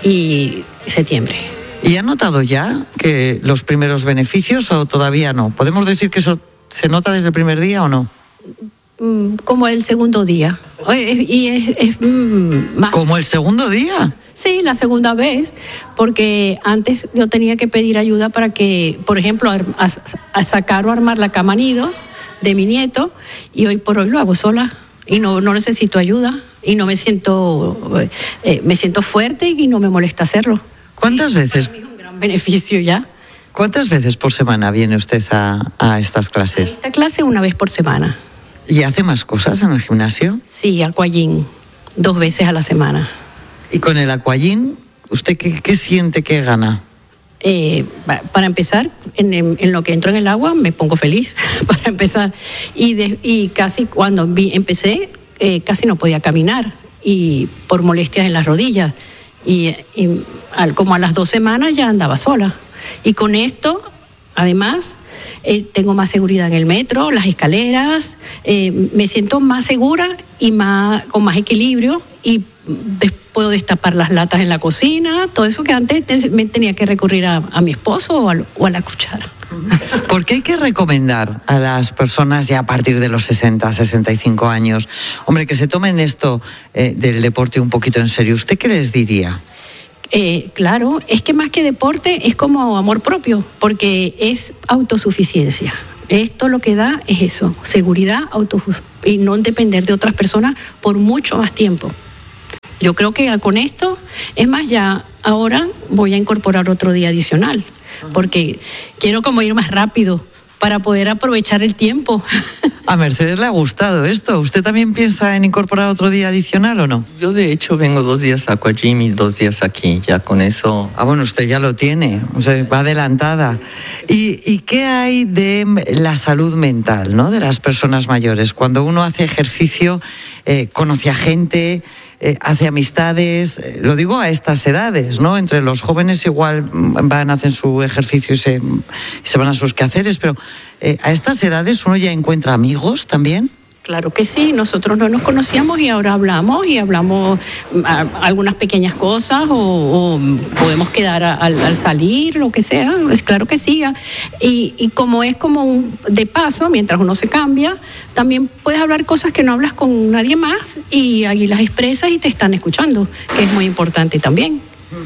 y septiembre. ¿Y ha notado ya que los primeros beneficios o todavía no? ¿Podemos decir que eso se nota desde el primer día o no? como el segundo día. Y es, es más... ¿Como el segundo día? Sí, la segunda vez, porque antes yo tenía que pedir ayuda para que, por ejemplo, a, a, a sacar o armar la cama nido de mi nieto, y hoy por hoy lo hago sola y no, no necesito ayuda y no me siento, eh, me siento fuerte y no me molesta hacerlo. ¿Cuántas veces? Para mí es un gran beneficio ya. ¿Cuántas veces por semana viene usted a, a estas clases? A esta clase una vez por semana. ¿Y hace más cosas en el gimnasio? Sí, aquagym, dos veces a la semana. ¿Y con el aquagym, usted qué, qué siente que gana? Eh, para empezar, en, en, en lo que entro en el agua me pongo feliz, para empezar. Y, de, y casi cuando vi, empecé, eh, casi no podía caminar, y por molestias en las rodillas. Y, y al, como a las dos semanas ya andaba sola. Y con esto, además, eh, tengo más seguridad en el metro, las escaleras, eh, me siento más segura y más, con más equilibrio, y de, puedo destapar las latas en la cocina, todo eso que antes te, me tenía que recurrir a, a mi esposo o a, o a la cuchara. ¿Por qué hay que recomendar a las personas ya a partir de los sesenta, sesenta y cinco años, hombre, que se tomen esto eh, del deporte un poquito en serio? ¿Usted qué les diría? Eh, claro, es que más que deporte es como amor propio, porque es autosuficiencia. Esto lo que da es eso, seguridad, autosuficiencia, y no depender de otras personas por mucho más tiempo. Yo creo que con esto, es más, ya ahora voy a incorporar otro día adicional, porque quiero como ir más rápido para poder aprovechar el tiempo. A Mercedes le ha gustado esto. ¿Usted también piensa en incorporar otro día adicional o no? Yo de hecho vengo dos días a aquagym y dos días aquí, ya con eso... Ah, bueno, usted ya lo tiene, o sea, va adelantada. ¿Y, y qué hay de la salud mental, ¿no?, de las personas mayores? Cuando uno hace ejercicio, eh, conoce a gente... Eh, hace amistades, eh, lo digo a estas edades, ¿no? Entre los jóvenes igual van, hacen su ejercicio y se, y se van a sus quehaceres, pero eh, a estas edades uno ya encuentra amigos también. Claro que sí, nosotros no nos conocíamos y ahora hablamos y hablamos a, a algunas pequeñas cosas o, o podemos quedar a, al, al salir, lo que sea, es claro que sí. Y, y como es como un de paso, mientras uno se cambia, también puedes hablar cosas que no hablas con nadie más y ahí las expresas y te están escuchando, que es muy importante también.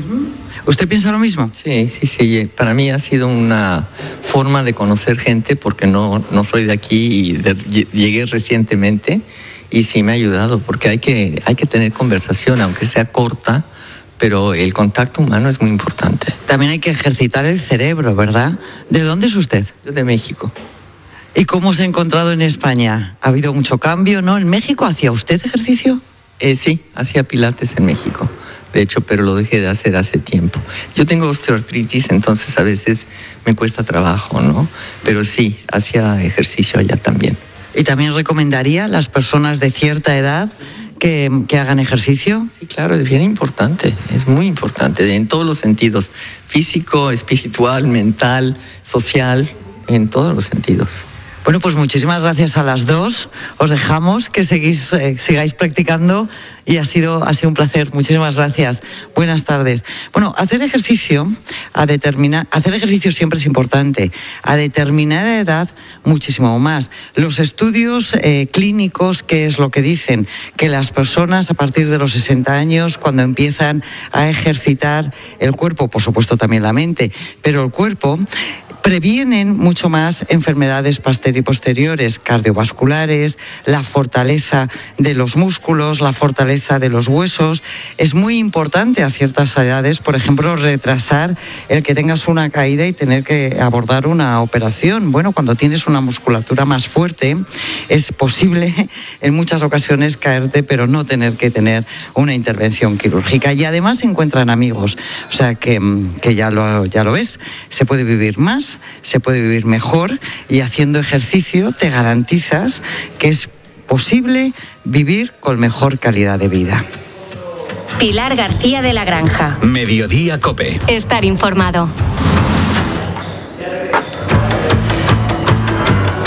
¿Usted piensa lo mismo? Sí, sí, sí. Para mí ha sido una forma de conocer gente porque no, no soy de aquí y de, llegué recientemente y sí me ha ayudado porque hay que, hay que tener conversación, aunque sea corta, pero el contacto humano es muy importante. También hay que ejercitar el cerebro, ¿verdad? ¿De dónde es usted? Yo de México. ¿Y cómo se ha encontrado en España? ¿Ha habido mucho cambio, no? ¿En México hacía usted ejercicio? Eh, sí, hacía pilates en México. De hecho, pero lo dejé de hacer hace tiempo. Yo tengo osteoartritis, entonces a veces me cuesta trabajo, ¿no? Pero sí, hacía ejercicio allá también. ¿Y también recomendaría a las personas de cierta edad que, que hagan ejercicio? Sí, claro, es bien importante, es muy importante, en todos los sentidos, físico, espiritual, mental, social, en todos los sentidos. Bueno, pues muchísimas gracias a las dos. Os dejamos que seguís, eh, sigáis practicando y ha sido, ha sido un placer. Muchísimas gracias. Buenas tardes. Bueno, hacer ejercicio, a determinar, hacer ejercicio siempre es importante. A determinada edad, muchísimo más. Los estudios eh, clínicos, ¿qué es lo que dicen? Que las personas a partir de los sesenta años, cuando empiezan a ejercitar el cuerpo, por supuesto también la mente, pero el cuerpo, previenen mucho más enfermedades posteriores, cardiovasculares, la fortaleza de los músculos, la fortaleza de los huesos. Es muy importante a ciertas edades, por ejemplo, retrasar el que tengas una caída y tener que abordar una operación. Bueno, cuando tienes una musculatura más fuerte, es posible en muchas ocasiones caerte, pero no tener que tener una intervención quirúrgica. Y además se encuentran amigos, o sea que, que ya lo, ya lo es. Se puede vivir más, se puede vivir mejor y haciendo ejercicio te garantizas que es posible vivir con mejor calidad de vida. Pilar García de la Granja. Mediodía COPE. Estar informado. Y de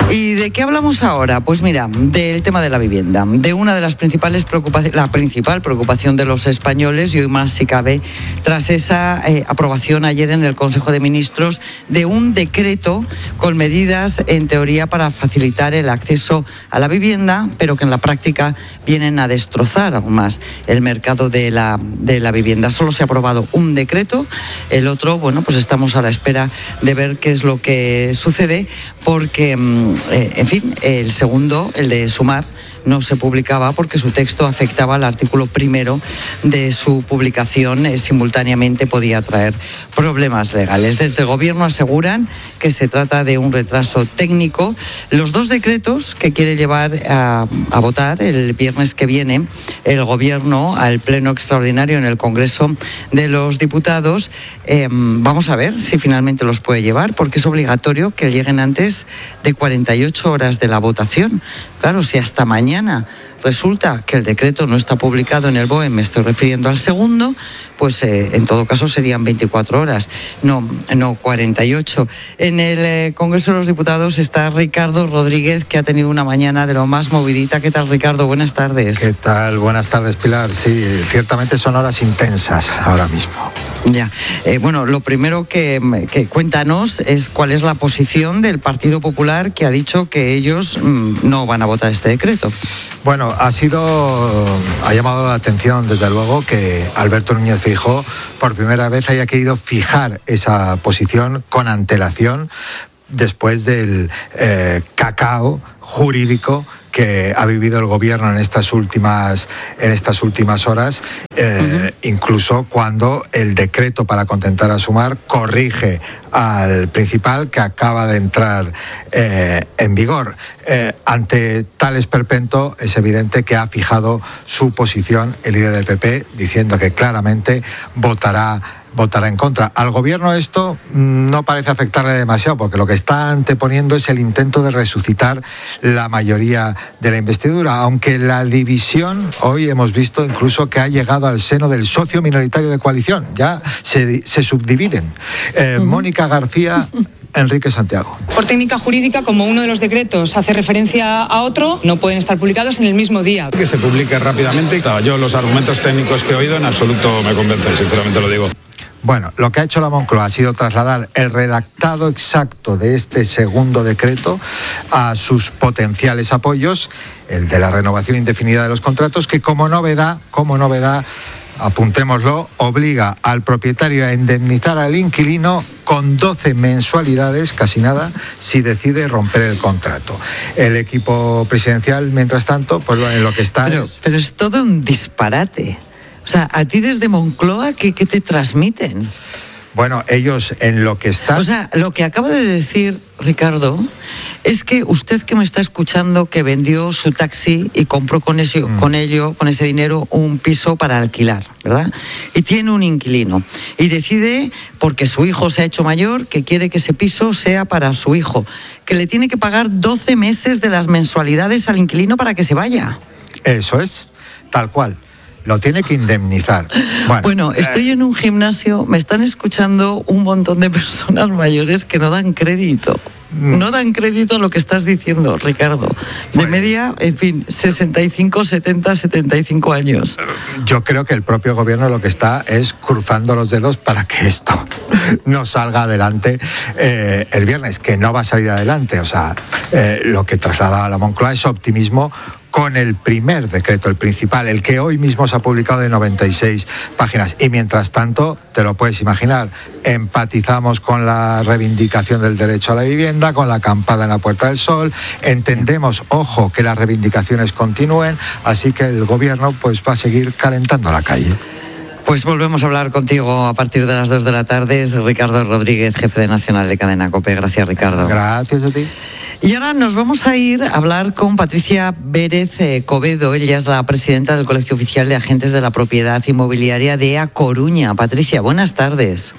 de qué hablamos ahora? Pues mira, del tema de la vivienda, de una de las principales preocupaciones, la principal preocupación de los españoles, y hoy más si cabe, tras esa eh, aprobación ayer en el Consejo de Ministros de un decreto con medidas, en teoría, para facilitar el acceso a la vivienda, pero que en la práctica vienen a destrozar aún más el mercado de la, de la vivienda. Solo se ha aprobado un decreto, el otro, bueno, pues estamos a la espera de ver qué es lo que sucede, porque, eh, en fin, el segundo, el de Sumar, no se publicaba porque su texto afectaba al artículo primero de su publicación, eh, simultáneamente podía traer problemas legales. Desde el Gobierno aseguran que se trata de un retraso técnico. Los dos decretos que quiere llevar a, a votar el viernes que viene el Gobierno al Pleno Extraordinario en el Congreso de los Diputados, eh, vamos a ver si finalmente los puede llevar, porque es obligatorio que lleguen antes de cuarenta y ocho horas de la votación. Claro, si hasta mañana resulta que el decreto no está publicado en el B O E, me estoy refiriendo al segundo, pues eh, en todo caso serían veinticuatro horas, no, no cuarenta y ocho. En el eh, Congreso de los Diputados está Ricardo Rodríguez, que ha tenido una mañana de lo más movidita. ¿Qué tal, Ricardo? Buenas tardes. ¿Qué tal? Buenas tardes, Pilar. Sí, ciertamente son horas intensas ahora mismo. Ya, eh, bueno, lo primero que, que cuéntanos es cuál es la posición del Partido Popular, que ha dicho que ellos mmm, no van a votar este decreto. Bueno, ha sido, ha llamado la atención desde luego que Alberto Núñez Feijóo por primera vez haya querido fijar esa posición con antelación después del eh, cacao jurídico que ha vivido el gobierno en estas últimas en estas últimas horas, eh, uh-huh. incluso cuando el decreto para contentar a Sumar corrige al principal, que acaba de entrar eh, en vigor. Eh, ante tal esperpento es evidente que ha fijado su posición el líder del P P, diciendo que claramente votará votará en contra. Al gobierno esto no parece afectarle demasiado, porque lo que está anteponiendo es el intento de resucitar la mayoría de la investidura, aunque la división hoy hemos visto incluso que ha llegado al seno del socio minoritario de coalición, ya se, se subdividen. Eh, uh-huh. Mónica García, Enrique Santiago. Por técnica jurídica, como uno de los decretos hace referencia a otro, no pueden estar publicados en el mismo día. Que se publique rápidamente. Yo los argumentos técnicos que he oído en absoluto me convencen, sinceramente lo digo. Bueno, lo que ha hecho la Moncloa ha sido trasladar el redactado exacto de este segundo decreto a sus potenciales apoyos, el de la renovación indefinida de los contratos, que como novedad, como novedad, apuntémoslo, obliga al propietario a indemnizar al inquilino con doce mensualidades, casi nada, si decide romper el contrato. El equipo presidencial, mientras tanto, pues en lo que está pero, es... Pero es todo un disparate. O sea, a ti desde Moncloa, ¿qué, qué te transmiten? Bueno, ellos en lo que están... O sea, lo que acaba de decir Ricardo es que usted que me está escuchando, que vendió su taxi y compró con, ese, mm. con ello, con ese dinero, un piso para alquilar, ¿verdad? Y tiene un inquilino. Y decide, porque su hijo se ha hecho mayor, que quiere que ese piso sea para su hijo, que le tiene que pagar doce meses de las mensualidades al inquilino para que se vaya. Eso es, tal cual. Lo tiene que indemnizar. Bueno, bueno, estoy en un gimnasio, me están escuchando un montón de personas mayores que no dan crédito. No dan crédito a lo que estás diciendo, Ricardo. De pues, media, en fin, sesenta y cinco, setenta, setenta y cinco años. Yo creo que el propio gobierno lo que está es cruzando los dedos para que esto no salga adelante eh, el viernes, que no va a salir adelante. O sea, eh, lo que traslada a la Moncloa es optimismo con el primer decreto, el principal, el que hoy mismo se ha publicado de noventa y seis páginas. Y mientras tanto, te lo puedes imaginar, empatizamos con la reivindicación del derecho a la vivienda, con la acampada en la Puerta del Sol, entendemos, ojo, que las reivindicaciones continúen, así que el gobierno pues va a seguir calentando la calle. Pues volvemos a hablar contigo a partir de las dos de la tarde. Es Ricardo Rodríguez, jefe de Nacional de Cadena COPE. Gracias, Ricardo. Gracias a ti. Y ahora nos vamos a ir a hablar con Patricia Vérez eh, Covedo. Ella es la presidenta del Colegio Oficial de Agentes de la Propiedad Inmobiliaria de A Coruña. Patricia, buenas tardes.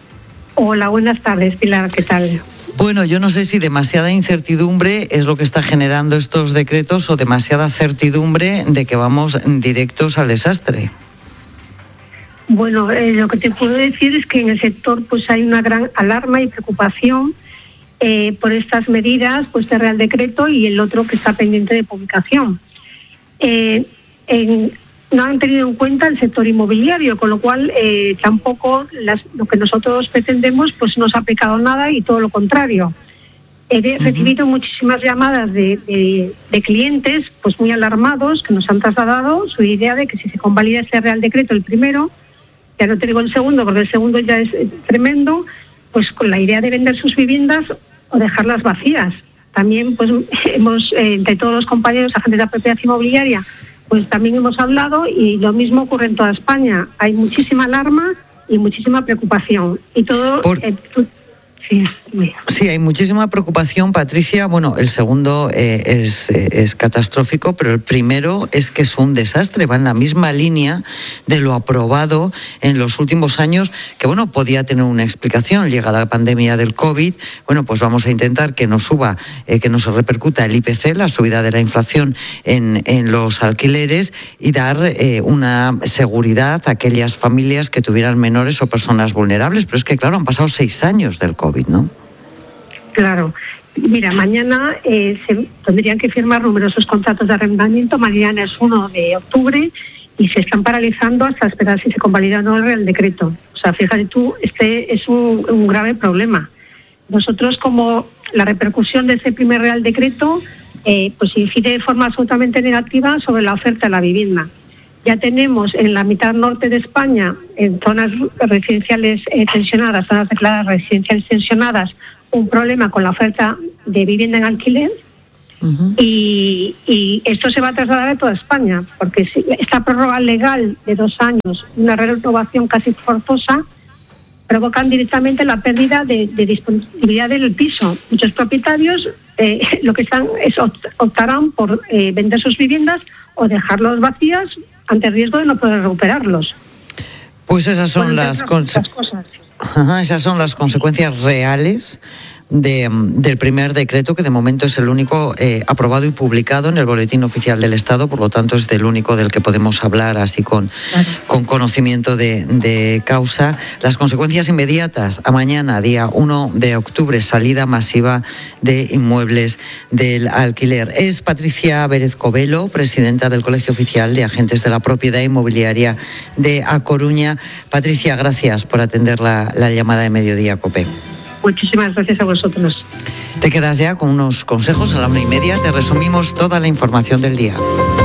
Hola, buenas tardes, Pilar. ¿Qué tal? Bueno, yo no sé si demasiada incertidumbre es lo que está generando estos decretos o demasiada certidumbre de que vamos directos al desastre. Bueno, eh, lo que te puedo decir es que en el sector pues hay una gran alarma y preocupación eh, por estas medidas, pues este Real Decreto, y el otro que está pendiente de publicación. Eh, en, no han tenido en cuenta el sector inmobiliario, con lo cual eh, tampoco las, lo que nosotros pretendemos pues no se ha aplicado nada, y todo lo contrario. He uh-huh. recibido muchísimas llamadas de, de, de clientes pues muy alarmados, que nos han trasladado su idea de que si se convalida este Real Decreto, el primero, ya no te digo el segundo, porque el segundo ya es tremendo, pues con la idea de vender sus viviendas o dejarlas vacías. También pues hemos, eh, entre todos los compañeros agentes de la propiedad inmobiliaria, pues también hemos hablado, y lo mismo ocurre en toda España. Hay muchísima alarma y muchísima preocupación. Y todo... Por... Eh, tú... Sí, sí, hay muchísima preocupación, Patricia. Bueno, el segundo eh, es, eh, es catastrófico, pero el primero es que es un desastre. Va en la misma línea de lo aprobado en los últimos años, que bueno, podía tener una explicación. Llega la pandemia del COVID, bueno, pues vamos a intentar que no suba, eh, que no se repercuta el I P C, la subida de la inflación en, en los alquileres, y dar eh, una seguridad a aquellas familias que tuvieran menores o personas vulnerables. Pero es que, claro, han pasado seis años del COVID, ¿no? Claro. Mira, mañana eh, se tendrían que firmar numerosos contratos de arrendamiento. Mañana es uno de octubre y se están paralizando hasta esperar si se convalida o no el Real Decreto. O sea, fíjate tú, este es un, un grave problema. Nosotros, como la repercusión de ese primer Real Decreto, eh, pues incide de forma absolutamente negativa sobre la oferta de la vivienda. Ya tenemos en la mitad norte de España, en zonas residenciales eh, tensionadas, zonas declaradas residenciales tensionadas, un problema con la oferta de vivienda en alquiler. Uh-huh. y, y esto se va a trasladar a toda España, porque si esta prórroga legal de dos años, una renovación casi forzosa, provocan directamente la pérdida de, de disponibilidad del piso. Muchos propietarios eh, lo que están es optarán por eh, vender sus viviendas o dejarlos vacías ante el riesgo de no poder recuperarlos. Pues esas son las conse- cosas. Ajá, esas son las consecuencias reales de, del primer decreto, que de momento es el único eh, aprobado y publicado en el Boletín Oficial del Estado, por lo tanto es del único del que podemos hablar así con, claro. con conocimiento de, de causa. Las consecuencias inmediatas: a mañana, día uno de octubre, salida masiva de inmuebles del alquiler. Es Patricia Vélez Covelo, presidenta del Colegio Oficial de Agentes de la Propiedad Inmobiliaria de A Coruña. Patricia, gracias por atender la, la llamada de Mediodía COPE. Muchísimas gracias a vosotros. Te quedas ya con unos consejos. A la una y media te resumimos toda la información del día.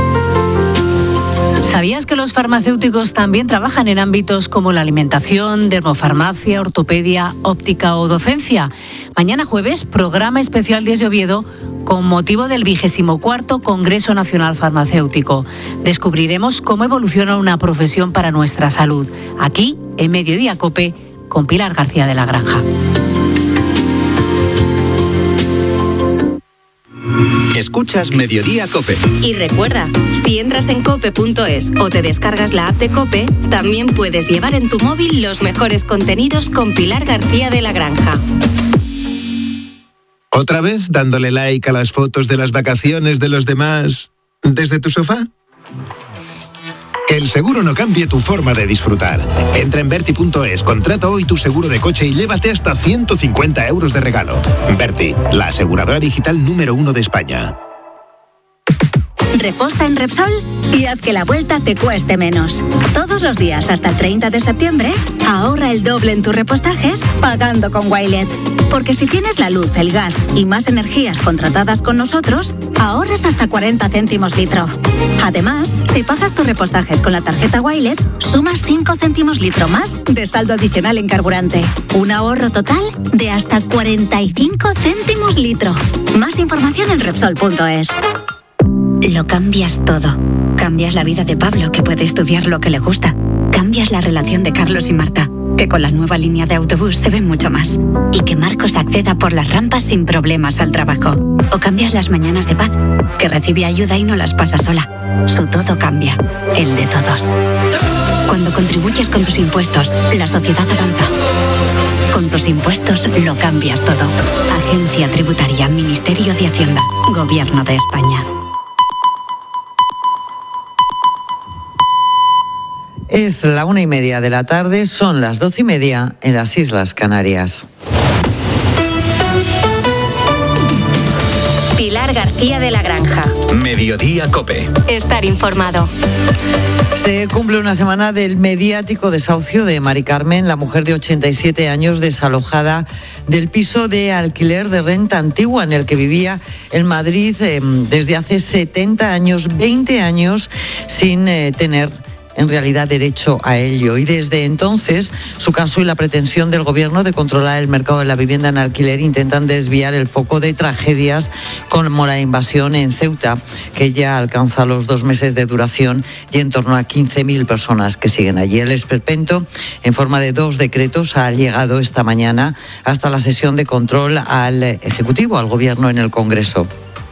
¿Sabías que los farmacéuticos también trabajan en ámbitos como la alimentación, dermofarmacia, ortopedia, óptica o docencia? Mañana jueves, programa especial desde Oviedo con motivo del vigésimo cuarto Congreso Nacional Farmacéutico. Descubriremos cómo evoluciona una profesión para nuestra salud. Aquí, en Mediodía COPE, con Pilar García de la Granja. Escuchas Mediodía COPE. Y recuerda, si entras en cope punto es o te descargas la app de COPE, también puedes llevar en tu móvil los mejores contenidos con Pilar García de la Granja. ¿Otra vez dándole like a las fotos de las vacaciones de los demás desde tu sofá? Que el seguro no cambie tu forma de disfrutar. Entra en Berti punto es, contrata hoy tu seguro de coche y llévate hasta ciento cincuenta euros de regalo. Berti, la aseguradora digital número uno de España. Reposta en Repsol y haz que la vuelta te cueste menos. Todos los días hasta el treinta de septiembre, ahorra el doble en tus repostajes pagando con Wilet. Porque si tienes la luz, el gas y más energías contratadas con nosotros, ahorras hasta cuarenta céntimos litro. Además, si pagas tus repostajes con la tarjeta Wilet, sumas cinco céntimos litro más de saldo adicional en carburante. Un ahorro total de hasta cuarenta y cinco céntimos litro. Más información en Repsol punto es. Lo cambias todo. Cambias la vida de Pablo, que puede estudiar lo que le gusta. Cambias la relación de Carlos y Marta, que con la nueva línea de autobús se ven mucho más. Y que Marcos acceda por las rampas sin problemas al trabajo. O cambias las mañanas de Paz, que recibe ayuda y no las pasa sola. Su todo cambia, el de todos. Cuando contribuyes con tus impuestos, la sociedad avanza. Con tus impuestos lo cambias todo. Agencia Tributaria, Ministerio de Hacienda, Gobierno de España. Es la una y media de la tarde, son las doce y media en las Islas Canarias. García de la Granja. Mediodía Cope. Estar informado. Se cumple una semana del mediático desahucio de Mari Carmen, la mujer de ochenta y siete años desalojada del piso de alquiler de renta antigua en el que vivía en Madrid eh, desde hace setenta años, veinte años sin eh, tener en realidad derecho a ello. Y desde entonces, su caso y la pretensión del gobierno de controlar el mercado de la vivienda en alquiler intentan desviar el foco de tragedias como la invasión en Ceuta, que ya alcanza los dos meses de duración y en torno a quince mil personas que siguen allí. El esperpento, en forma de dos decretos, ha llegado esta mañana hasta la sesión de control al Ejecutivo, al gobierno en el Congreso.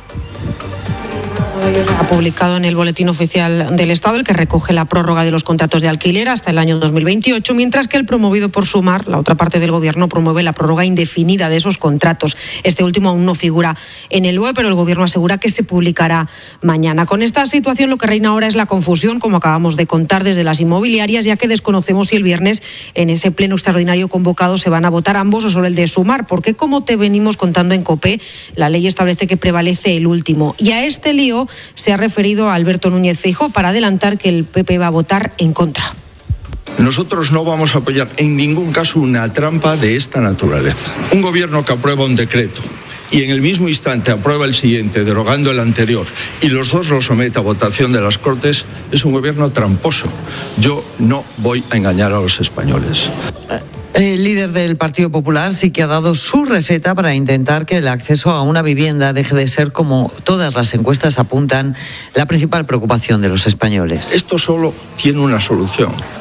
Ha publicado en el Boletín Oficial del Estado el que recoge la prórroga de los contratos de alquiler hasta el año dos mil veintiocho, mientras que el promovido por Sumar, la otra parte del Gobierno, promueve la prórroga indefinida de esos contratos. Este último aún no figura en el B O E, pero el Gobierno asegura que se publicará mañana. Con esta situación lo que reina ahora es la confusión, como acabamos de contar, desde las inmobiliarias, ya que desconocemos si el viernes en ese pleno extraordinario convocado se van a votar ambos o solo el de Sumar, porque como te venimos contando en COPE, la ley establece que prevalece el último. Y a este lío se ha referido a Alberto Núñez Feijóo para adelantar que el P P va a votar en contra. Nosotros no vamos a apoyar en ningún caso una trampa de esta naturaleza. Un gobierno que aprueba un decreto y en el mismo instante aprueba el siguiente, derogando el anterior, y los dos lo somete a votación de las Cortes, es un gobierno tramposo. Yo no voy a engañar a los españoles. El líder del Partido Popular sí que ha dado su receta para intentar que el acceso a una vivienda deje de ser, como todas las encuestas apuntan, la principal preocupación de los españoles. Esto solo tiene una solución,